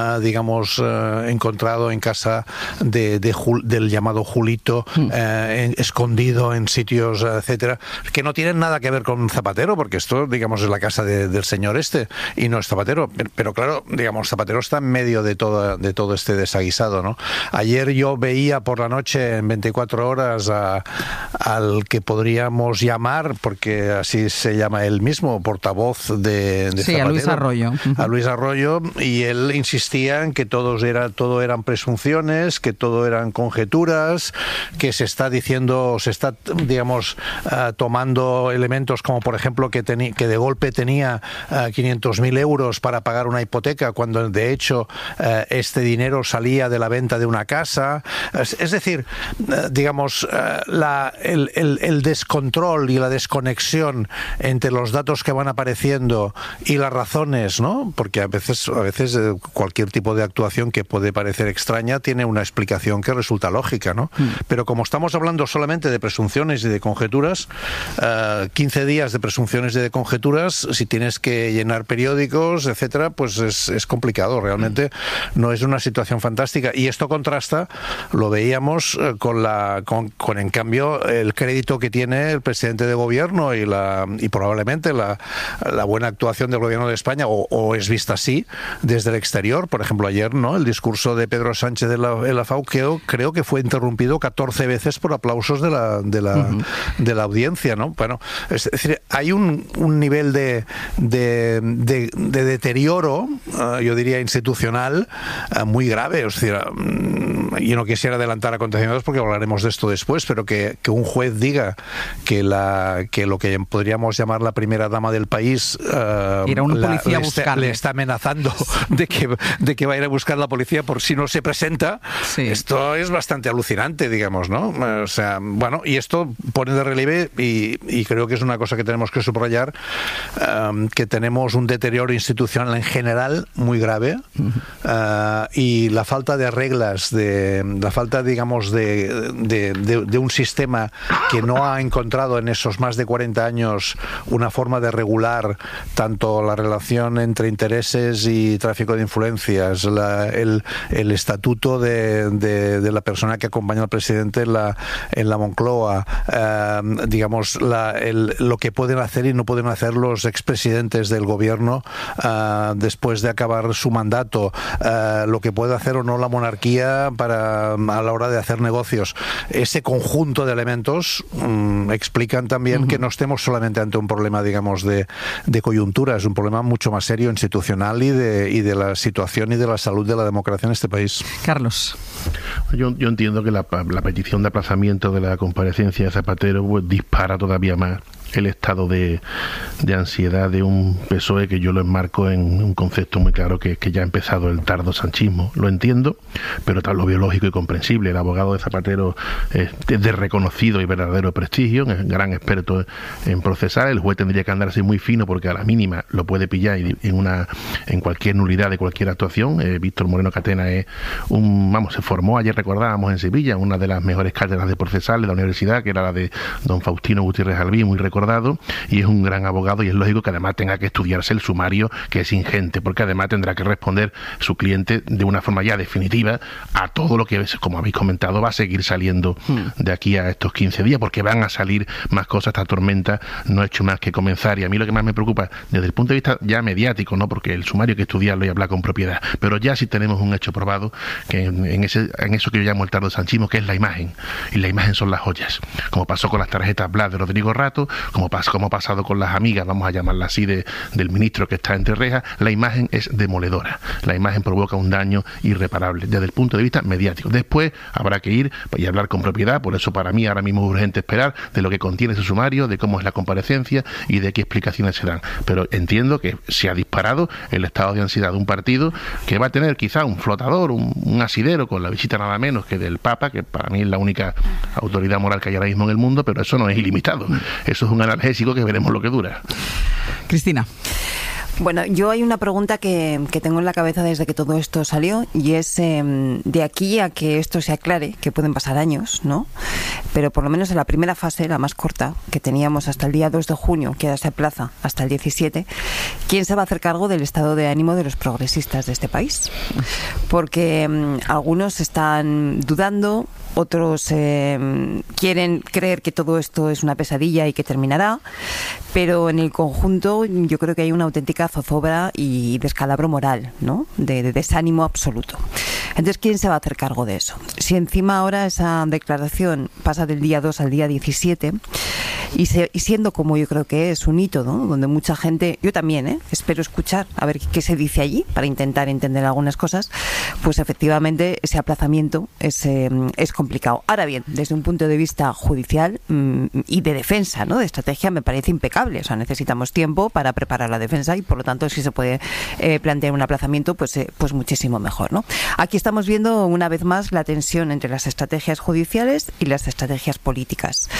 encontrado en casa del llamado Julito, escondido en sitios, etcétera, que no tienen nada que ver con Zapatero, porque esto, digamos, es la casa del señor y no es Zapatero. Pero claro, digamos, Zapatero está en medio de todo este desaguisado, ¿no? Ayer yo veía por la noche, en 24 horas, al que podríamos llamar, porque así se llama él mismo, portavoz de Zapatero. A Luis Arroyo. A Luis Arroyo, y él insistía en que todo eran presunciones, que todo eran conjeturas, que se está, digamos, tomando elementos como, por ejemplo, que de golpe tenía 500.000 euros para pagar una hipoteca, cuando de hecho este dinero salía de la venta de una casa. Es decir, digamos, el descontrol y la desconexión entre los datos que van apareciendo y las razones, ¿no? Porque a veces cualquier tipo de actuación que puede parecer extraña tiene una explicación que resulta lógica, ¿no? Pero como estamos hablando solamente de presunciones y de conjeturas, 15 días de presunciones y de conjeturas, si tienes que llenar periódicos, etcétera, pues es complicado. Realmente no es una situación fantástica. Y esto contrasta, lo veíamos con en cambio el crédito que tiene el presidente de Gobierno y probablemente la buena actuación del Gobierno de España, o es vista así desde el exterior. Por ejemplo, ayer, ¿no?, el discurso de Pedro Sánchez en la FAU creo que fue interrumpido 14 veces por aplausos de la audiencia, ¿no? Bueno, es decir, hay un nivel de deterioro, yo diría institucional, muy grave. Es decir, yo no quisiera adelantar acontecimientos porque hablaremos de esto después, pero que un juez diga que lo que podríamos llamar la primera dama del país le está amenazando de que va a ir a buscar la policía por si no se presenta. Sí. Esto es bastante alucinante, digamos, ¿no? O sea, bueno, y esto pone de relieve, y creo que es una cosa que tenemos que subrayar, que tenemos un deterioro institucional en general muy grave, y la falta de reglas de digamos, de un sistema que no ha encontrado en esos más de 40 años una forma de regular tanto la relación entre intereses y tráfico de influencias, el estatuto de la persona que acompaña al presidente en la Moncloa, digamos, lo que pueden hacer y no pueden hacer los expresidentes del gobierno después de acabar su mandato, lo que puede hacer o no la monarquía a la hora de hacer negocios. Ese conjunto de elementos explican también que no estemos solamente ante un problema, digamos, de coyuntura, es un problema mucho más serio, institucional y de la situación y de la salud de la democracia en este país. Carlos. Yo entiendo que la petición de aplazamiento de la comparecencia de Zapatero pues, dispara todavía más el estado de ansiedad de un PSOE que yo lo enmarco en un concepto muy claro que ya ha empezado el tardo sanchismo. Lo entiendo, pero tal lo biológico y comprensible. El abogado de Zapatero es de reconocido y verdadero prestigio, es gran experto en procesar. El juez tendría que andarse muy fino porque a la mínima lo puede pillar en cualquier nulidad de cualquier actuación. Víctor Moreno Catena es se formó, ayer recordábamos, en Sevilla, una de las mejores cátedras de procesal de la universidad, que era la de don Faustino Gutiérrez Albí, muy recordado, y es un gran abogado, y es lógico que además tenga que estudiarse el sumario, que es ingente, porque además tendrá que responder su cliente de una forma ya definitiva a todo lo que, como habéis comentado, va a seguir saliendo de aquí a estos 15 días, porque van a salir más cosas. Esta tormenta no ha hecho más que comenzar, y a mí lo que más me preocupa desde el punto de vista ya mediático, no, porque el sumario hay que estudiarlo y hablar con propiedad, pero ya sí tenemos un hecho probado que en eso que yo llamo el tardo sanchismo, que es la imagen, y la imagen son las joyas, como pasó con las tarjetas Blas de Rodrigo Rato, como ha pasado con las amigas, vamos a llamarla así, del ministro que está entre rejas. La imagen es demoledora, la imagen provoca un daño irreparable desde el punto de vista mediático. Después habrá que ir y hablar con propiedad, por eso para mí ahora mismo es urgente esperar de lo que contiene ese sumario, de cómo es la comparecencia y de qué explicaciones se dan. Pero entiendo que se ha disparado el estado de ansiedad de un partido que va a tener quizá un flotador, un asidero, con la visita nada menos que del Papa, que para mí es la única autoridad moral que hay ahora mismo en el mundo, pero eso no es ilimitado. Eso es un analgésico que veremos lo que dura. Cristina. Bueno, yo hay una pregunta que tengo en la cabeza desde que todo esto salió, y es de aquí a que esto se aclare, que pueden pasar años, ¿no? Pero por lo menos en la primera fase, la más corta, que teníamos hasta el día 2 de junio, que ahora se aplaza hasta el 17, ¿quién se va a hacer cargo del estado de ánimo de los progresistas de este país? Porque algunos están dudando, otros quieren creer que todo esto es una pesadilla y que terminará, pero en el conjunto yo creo que hay una auténtica zozobra y descalabro moral, ¿no? De desánimo absoluto. Entonces, ¿quién se va a hacer cargo de eso? Si encima ahora esa declaración pasa del día 2 al día 17 y siendo como yo creo que es un hito, ¿no? Donde mucha gente, yo también, espero escuchar a ver qué se dice allí para intentar entender algunas cosas, pues efectivamente ese aplazamiento es complicado. Ahora bien, desde un punto de vista judicial y de defensa, ¿no? De estrategia, me parece impecable. O sea, necesitamos tiempo para preparar la defensa y por lo tanto si se puede plantear un aplazamiento, pues muchísimo mejor, ¿no? Aquí estamos viendo una vez más la tensión entre las estrategias judiciales y las estrategias políticas.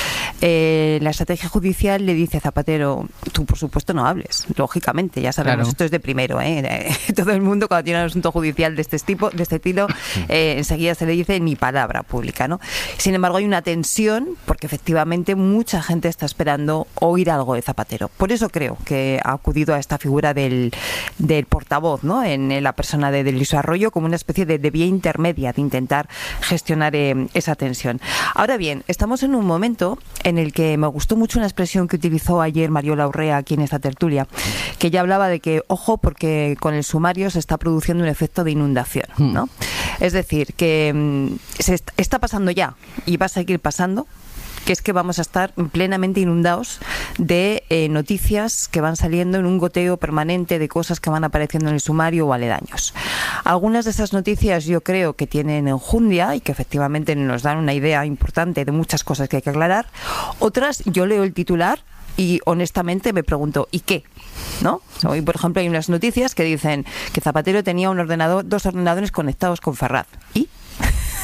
La estrategia judicial le dice a Zapatero, tú por supuesto no hables, lógicamente, ya sabemos, claro. Esto es de primero, todo el mundo cuando tiene un asunto judicial de este estilo, enseguida se le dice ni palabra pública, ¿no? Sin embargo, hay una tensión porque efectivamente mucha gente está esperando oír algo de Zapatero. Por eso creo que ha acudido a esta figura del portavoz, ¿no? En la persona de Luis Arroyo, como una especie de vía intermedia de intentar gestionar esa tensión. Ahora bien, estamos en un momento en el que me gustó mucho una expresión que utilizó ayer Mariola Urrea aquí en esta tertulia, que ella hablaba de que, ojo, porque con el sumario se está produciendo un efecto de inundación, ¿no? Es decir, que se está pasando ya y va a seguir pasando, que es que vamos a estar plenamente inundados de noticias que van saliendo en un goteo permanente de cosas que van apareciendo en el sumario o aledaños. Algunas de esas noticias yo creo que tienen enjundia y que efectivamente nos dan una idea importante de muchas cosas que hay que aclarar. Otras, yo leo el titular y honestamente me pregunto, ¿y qué? ¿No? Hoy, por ejemplo, hay unas noticias que dicen que Zapatero tenía dos ordenadores conectados con Ferraz. ¿Y?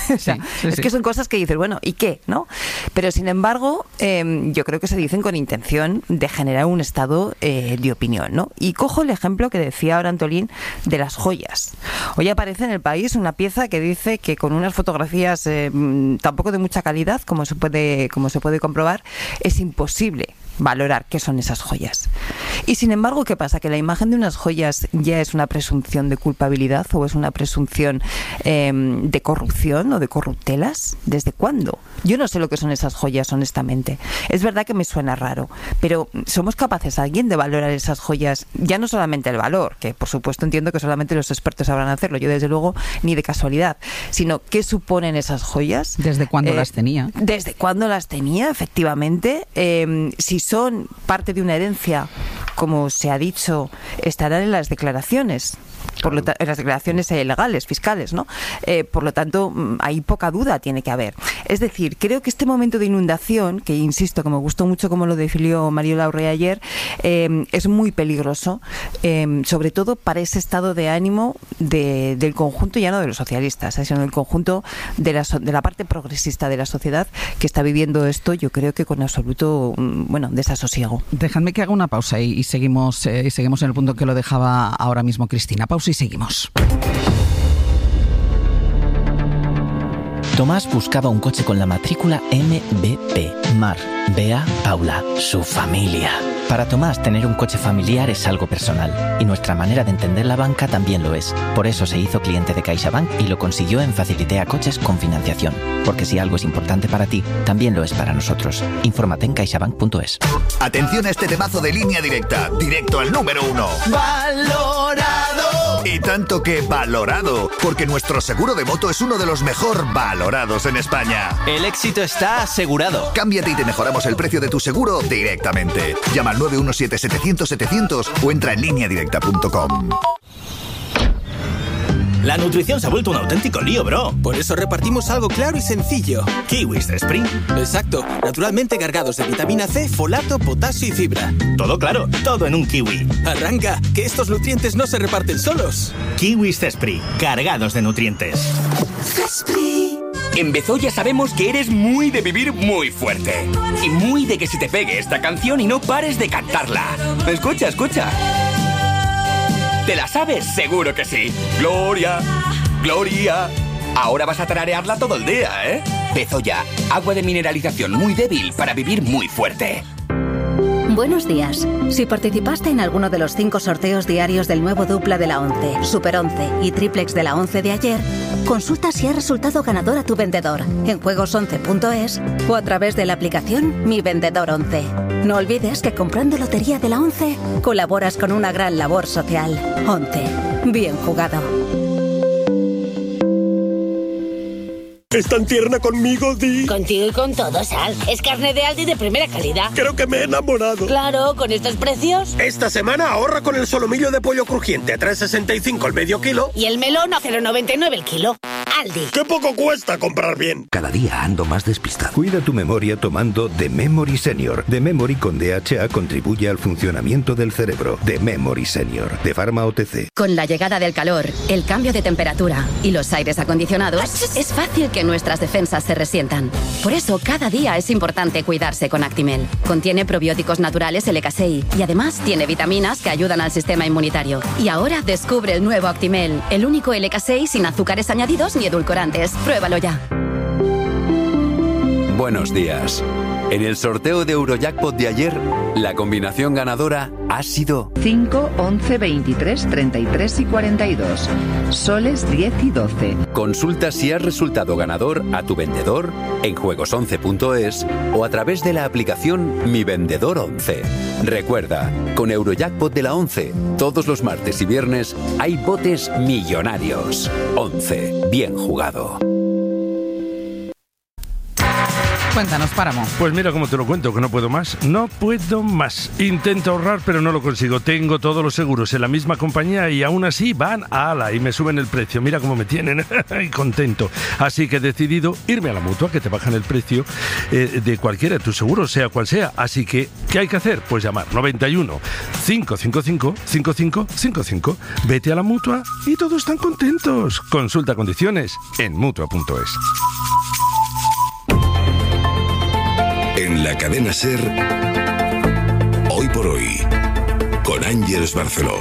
O sea, es que son cosas que dices, bueno, ¿y qué? ¿No? Pero sin embargo, yo creo que se dicen con intención de generar un estado de opinión, ¿no? Y cojo el ejemplo que decía ahora Antolín de las joyas. Hoy aparece en El País una pieza que dice que con unas fotografías tampoco de mucha calidad, como se puede comprobar, es imposible valorar qué son esas joyas. Y sin embargo, ¿qué pasa? ¿Que la imagen de unas joyas ya es una presunción de culpabilidad o es una presunción de corrupción o de corruptelas? ¿Desde cuándo? Yo no sé lo que son esas joyas, honestamente. Es verdad que me suena raro, pero ¿somos capaces alguien de valorar esas joyas? Ya no solamente el valor, que por supuesto entiendo que solamente los expertos sabrán hacerlo, yo desde luego ni de casualidad, sino ¿qué suponen esas joyas? ¿Desde cuándo las tenía? ¿Desde cuándo las tenía, efectivamente? Si son parte de una herencia, como se ha dicho, estarán en las declaraciones. En las declaraciones legales, fiscales, ¿no? Por lo tanto, ahí poca duda tiene que haber. Es decir, creo que este momento de inundación, que insisto, que me gustó mucho como lo definió Mariola Urrea ayer, es muy peligroso, sobre todo para ese estado de ánimo del conjunto, ya no de los socialistas, sino del conjunto de la parte progresista de la sociedad que está viviendo esto, yo creo que con absoluto, desasosiego. Dejadme que haga una pausa y seguimos en el punto que lo dejaba ahora mismo Cristina. Pausa y seguimos. Tomás buscaba un coche con la matrícula MBP. Mar, Bea, Paula, su familia. Para Tomás, tener un coche familiar es algo personal, y nuestra manera de entender la banca también lo es. Por eso se hizo cliente de CaixaBank y lo consiguió en Facilitea Coches con financiación. Porque si algo es importante para ti, también lo es para nosotros. Infórmate en caixabank.es. Atención a este temazo de Línea Directa, directo al número 1. ¡Valorado! Y tanto que valorado, porque nuestro seguro de moto es uno de los mejor valorados en España. El éxito está asegurado. Cámbiate y te mejoramos el precio de tu seguro directamente. Llama al 917-700-700 o entra en lineadirecta.com. La nutrición se ha vuelto un auténtico lío, bro. Por eso repartimos algo claro y sencillo. Kiwis de Spring. Exacto, naturalmente cargados de vitamina C, folato, potasio y fibra. Todo claro, todo en un kiwi. Arranca, que estos nutrientes no se reparten solos. Kiwis de Spring, cargados de nutrientes. En Bezoya sabemos que eres muy de vivir muy fuerte. Y muy de que se te pegue esta canción y no pares de cantarla. Escucha, escucha. ¿Te la sabes? Seguro que sí. Gloria, Gloria. Ahora vas a tararearla todo el día, ¿eh? Bezoya, agua de mineralización muy débil para vivir muy fuerte. Buenos días. Si participaste en alguno de los 5 sorteos diarios del nuevo dupla de la 11, Super 11 y triplex de la 11 de ayer, consulta si ha resultado ganador a tu vendedor en juegos11.es o a través de la aplicación Mi Vendedor 11. No olvides que comprando lotería de la 11 colaboras con una gran labor social. 11. Bien jugado. ¿Es tan tierna conmigo, Di? Contigo y con todo, Sal. Es carne de Aldi de primera calidad. Creo que me he enamorado. Claro, con estos precios. Esta semana ahorra con el solomillo de pollo crujiente a 3,65 el medio kilo. Y el melón a 0,99 el kilo. Aldi. ¡Qué poco cuesta comprar bien! Cada día ando más despistado. Cuida tu memoria tomando The Memory Senior. The Memory con DHA contribuye al funcionamiento del cerebro. The Memory Senior, de Pharma OTC. Con la llegada del calor, el cambio de temperatura y los aires acondicionados, es fácil que nuestras defensas se resientan. Por eso, cada día es importante cuidarse con Actimel. Contiene probióticos naturales LK6 y además tiene vitaminas que ayudan al sistema inmunitario. Y ahora descubre el nuevo Actimel, el único LK6 sin azúcares añadidos ni edulcorantes. Pruébalo ya. Buenos días. En el sorteo de Eurojackpot de ayer, la combinación ganadora ha sido 5, 11, 23, 33 y 42. Soles 10 y 12. Consulta si has resultado ganador a tu vendedor en juegos11.es o a través de la aplicación Mi Vendedor 11. Recuerda, con Eurojackpot de la 11, todos los martes y viernes hay botes millonarios. 11. Bien jugado. Cuéntanos, Páramo. Pues mira cómo te lo cuento, que no puedo más. No puedo más. Intento ahorrar, pero no lo consigo. Tengo todos los seguros en la misma compañía y aún así van a ala y me suben el precio. Mira cómo me tienen y contento. Así que he decidido irme a la Mutua, que te bajan el precio de cualquiera de tus seguros, sea cual sea. Así que, ¿qué hay que hacer? Pues llamar 91 555 5555. Vete a la Mutua y todos están contentos. Consulta condiciones en Mutua.es. En la cadena SER, Hoy por Hoy, con Ángeles Barceló.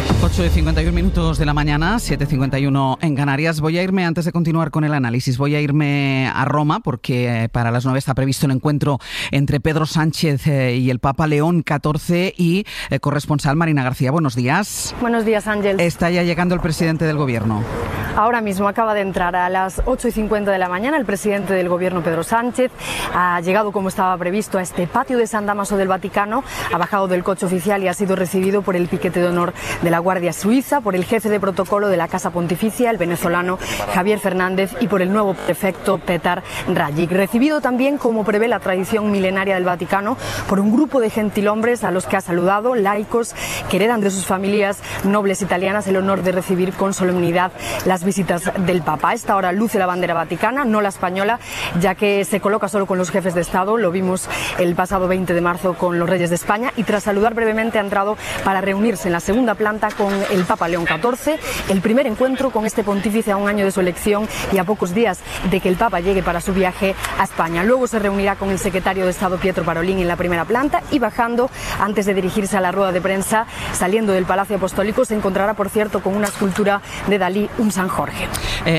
8:51 de la mañana, 7:51 en Canarias. Voy a irme, antes de continuar con el análisis, voy a irme a Roma porque para las 9 está previsto el encuentro entre Pedro Sánchez y el Papa León XIV y corresponsal Marina García. Buenos días. Buenos días, Ángel. Está ya llegando el presidente del Gobierno. Ahora mismo acaba de entrar a las 8:50 de la mañana el presidente del Gobierno, Pedro Sánchez. Ha llegado como estaba previsto a este patio de San Dámaso del Vaticano, ha bajado del coche oficial y ha sido recibido por el piquete de honor de la Guardia Suiza, por el jefe de protocolo de la Casa Pontificia, el venezolano Javier Fernández, y por el nuevo prefecto Petar Rajic. Recibido también, como prevé la tradición milenaria del Vaticano, por un grupo de gentilhombres a los que ha saludado, laicos que heredan de sus familias nobles italianas el honor de recibir con solemnidad las visitas del Papa. A esta hora luce la bandera vaticana, no la española, ya que se coloca solo con los jefes de Estado. Lo vimos el pasado 20 de marzo con los reyes de España, y tras saludar brevemente ha entrado para reunirse en la segunda planta con el Papa León XIV, el primer encuentro con este pontífice a un año de su elección y a pocos días de que el Papa llegue para su viaje a España. Luego se reunirá con el secretario de Estado Pietro Parolin en la primera planta, y bajando, antes de dirigirse a la rueda de prensa, saliendo del Palacio Apostólico, se encontrará, por cierto, con una escultura de Dalí, un San Jorge.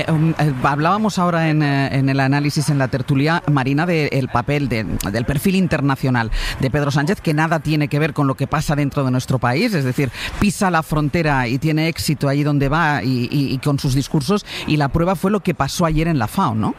Hablábamos ahora en el análisis, en la tertulia, Marina, del papel, del perfil internacional de Pedro Sánchez, que nada tiene que ver con lo que pasa dentro de nuestro país, es decir, pisa la frontera y tiene éxito allí donde va y con sus discursos, y la prueba fue lo que pasó ayer en la FAO, ¿no?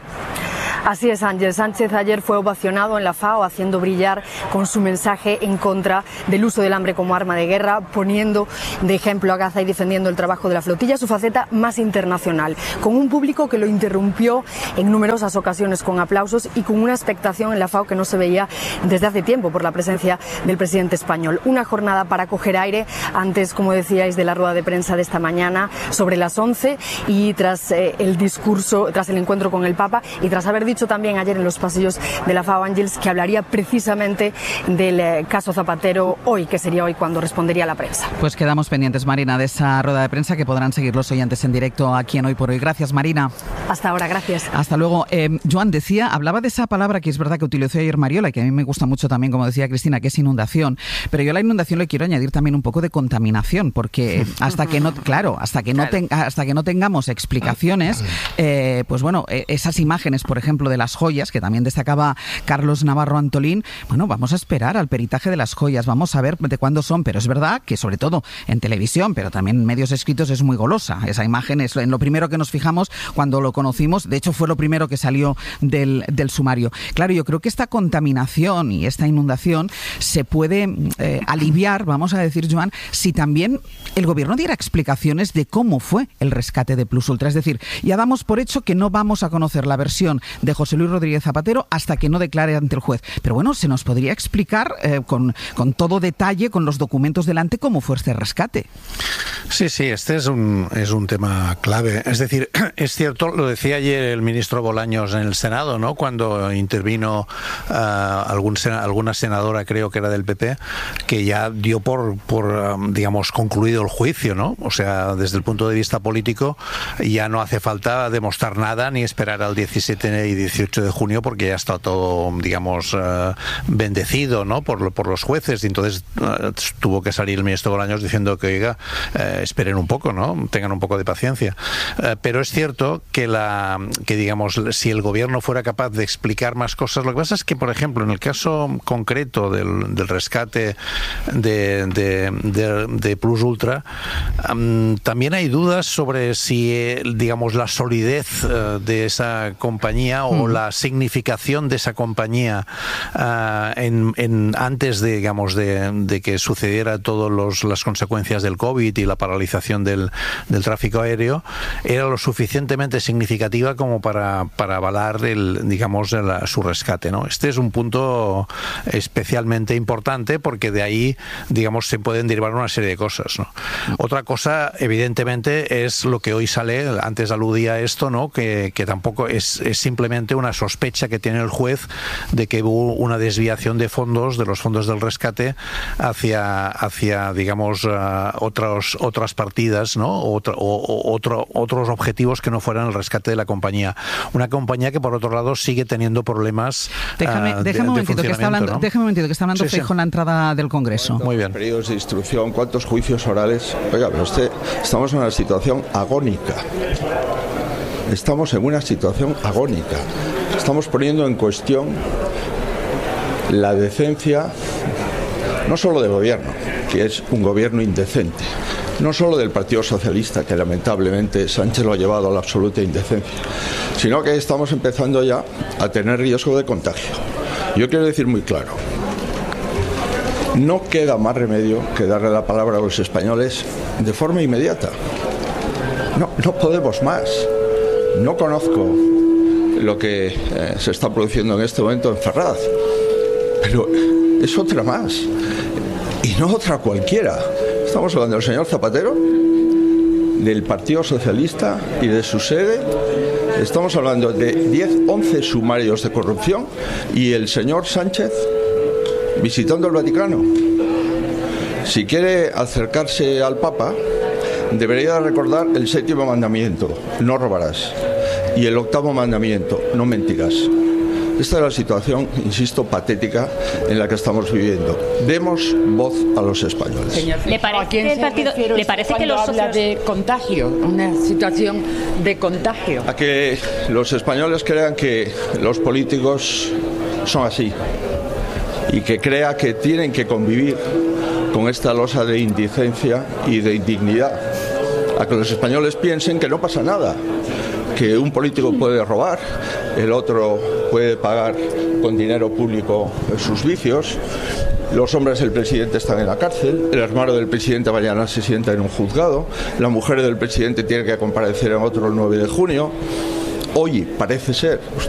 Así es, Ángel. Sánchez ayer fue ovacionado en la FAO, haciendo brillar con su mensaje en contra del uso del hambre como arma de guerra, poniendo de ejemplo a Gaza y defendiendo el trabajo de la flotilla, su faceta más internacional, con un público que lo interrumpió en numerosas ocasiones con aplausos y con una expectación en la FAO que no se veía desde hace tiempo por la presencia del presidente español. Una jornada para coger aire antes, como decíais, de la rueda de prensa de esta mañana sobre las 11, y tras el discurso, tras el encuentro con el Papa, y tras haber dicho también ayer en los pasillos de la FAO, Ángels, que hablaría precisamente del caso Zapatero hoy, que sería hoy cuando respondería a la prensa. Pues quedamos pendientes, Marina, de esa rueda de prensa que podrán seguir los oyentes en directo aquí en Hoy por Hoy. Gracias, Marina. Hasta ahora, gracias. Hasta luego. Joan, hablaba de esa palabra que es verdad que utilizó ayer Mariola y que a mí me gusta mucho también, como decía Cristina, que es inundación, pero yo a la inundación le quiero añadir también un poco de contaminación, porque hasta que no tengamos explicaciones, pues bueno, esas imágenes, por ejemplo, de las joyas, que también destacaba Carlos Navarro Antolín, bueno, vamos a esperar al peritaje de las joyas, vamos a ver de cuándo son, pero es verdad que sobre todo en televisión, pero también en medios escritos, es muy golosa. Esa imagen es en lo primero que nos fijamos cuando lo conocimos, de hecho fue lo primero que salió del sumario. Claro, yo creo que esta contaminación y esta inundación se puede aliviar, vamos a decir, Joan, si también el gobierno diera explicaciones de cómo fue el rescate de Plus Ultra. Es decir, ya damos por hecho que no vamos a conocer la versión de José Luis Rodríguez Zapatero hasta que no declare ante el juez. Pero bueno, se nos podría explicar con todo detalle, con los documentos delante, cómo fue este rescate. Sí, este es un tema clave. Es decir, es cierto, lo decía ayer el ministro Bolaños en el Senado, ¿no? Cuando intervino alguna senadora, creo que era del PP, que ya dio por digamos, concluido el juicio, ¿no? O sea, desde el punto de vista político ya no hace falta demostrar nada ni esperar al 17 y 18 de junio, porque ya está todo, digamos, bendecido, ¿no? por los jueces, y entonces tuvo que salir el ministro Bolaños diciendo que, oiga, esperen un poco, ¿no? Tengan un poco de paciencia. Pero es cierto que digamos, si el gobierno fuera capaz de explicar más cosas, lo que pasa es que, por ejemplo, en el caso concreto del rescate de Plus Ultra, también hay dudas sobre si, digamos, la solidez de esa compañía o la significación de esa compañía antes de, digamos, de que sucediera todas las consecuencias del COVID y la paralización del tráfico aéreo, era lo suficientemente significativa como para avalar su rescate, ¿no? Este es un punto especialmente importante porque de ahí, digamos, se pueden derivar una serie de cosas, ¿no? Otra cosa, evidentemente, es lo que hoy sale, antes aludía a esto, ¿no? Que tampoco es simplemente una sospecha que tiene el juez de que hubo una desviación de fondos, de los fondos del rescate, hacia digamos, otras partidas, ¿no? Otros objetivos que no fueran el rescate de la compañía. Una compañía que, por otro lado, sigue teniendo problemas Déjame un momentito, que está hablando, ¿no? Sí, Feijóo en la entrada del Congreso. Muy bien. Periodos de instrucción, cuántos juicios orales. Oiga, pero estamos en una situación agónica. Estamos en una situación agónica. Estamos poniendo en cuestión la decencia, no solo del gobierno, que es un gobierno indecente, no solo del Partido Socialista, que lamentablemente Sánchez lo ha llevado a la absoluta indecencia, sino que estamos empezando ya a tener riesgo de contagio. Yo quiero decir muy claro, no queda más remedio que darle la palabra a los españoles de forma inmediata. No podemos más. No conozco lo que se está produciendo en este momento en Ferraz, pero es otra más, y no otra cualquiera. Estamos hablando del señor Zapatero, del Partido Socialista y de su sede. Estamos hablando de 11 sumarios de corrupción y el señor Sánchez visitando el Vaticano. Si quiere acercarse al Papa, debería recordar el 7º mandamiento, no robarás, y el 8º mandamiento, no mentirás. Esta es la situación, insisto, patética en la que estamos viviendo. Demos voz a los españoles. Señor, ¿le parece que los habla de contagio, una situación de contagio? A que los españoles crean que los políticos son así y que crea que tienen que convivir con esta losa de indecencia y de indignidad. A que los españoles piensen que no pasa nada, que un político puede robar, el otro puede pagar con dinero público sus vicios, los hombres del presidente están en la cárcel, el hermano del presidente mañana se sienta en un juzgado, la mujer del presidente tiene que comparecer en otro el 9 de junio. Hoy parece ser,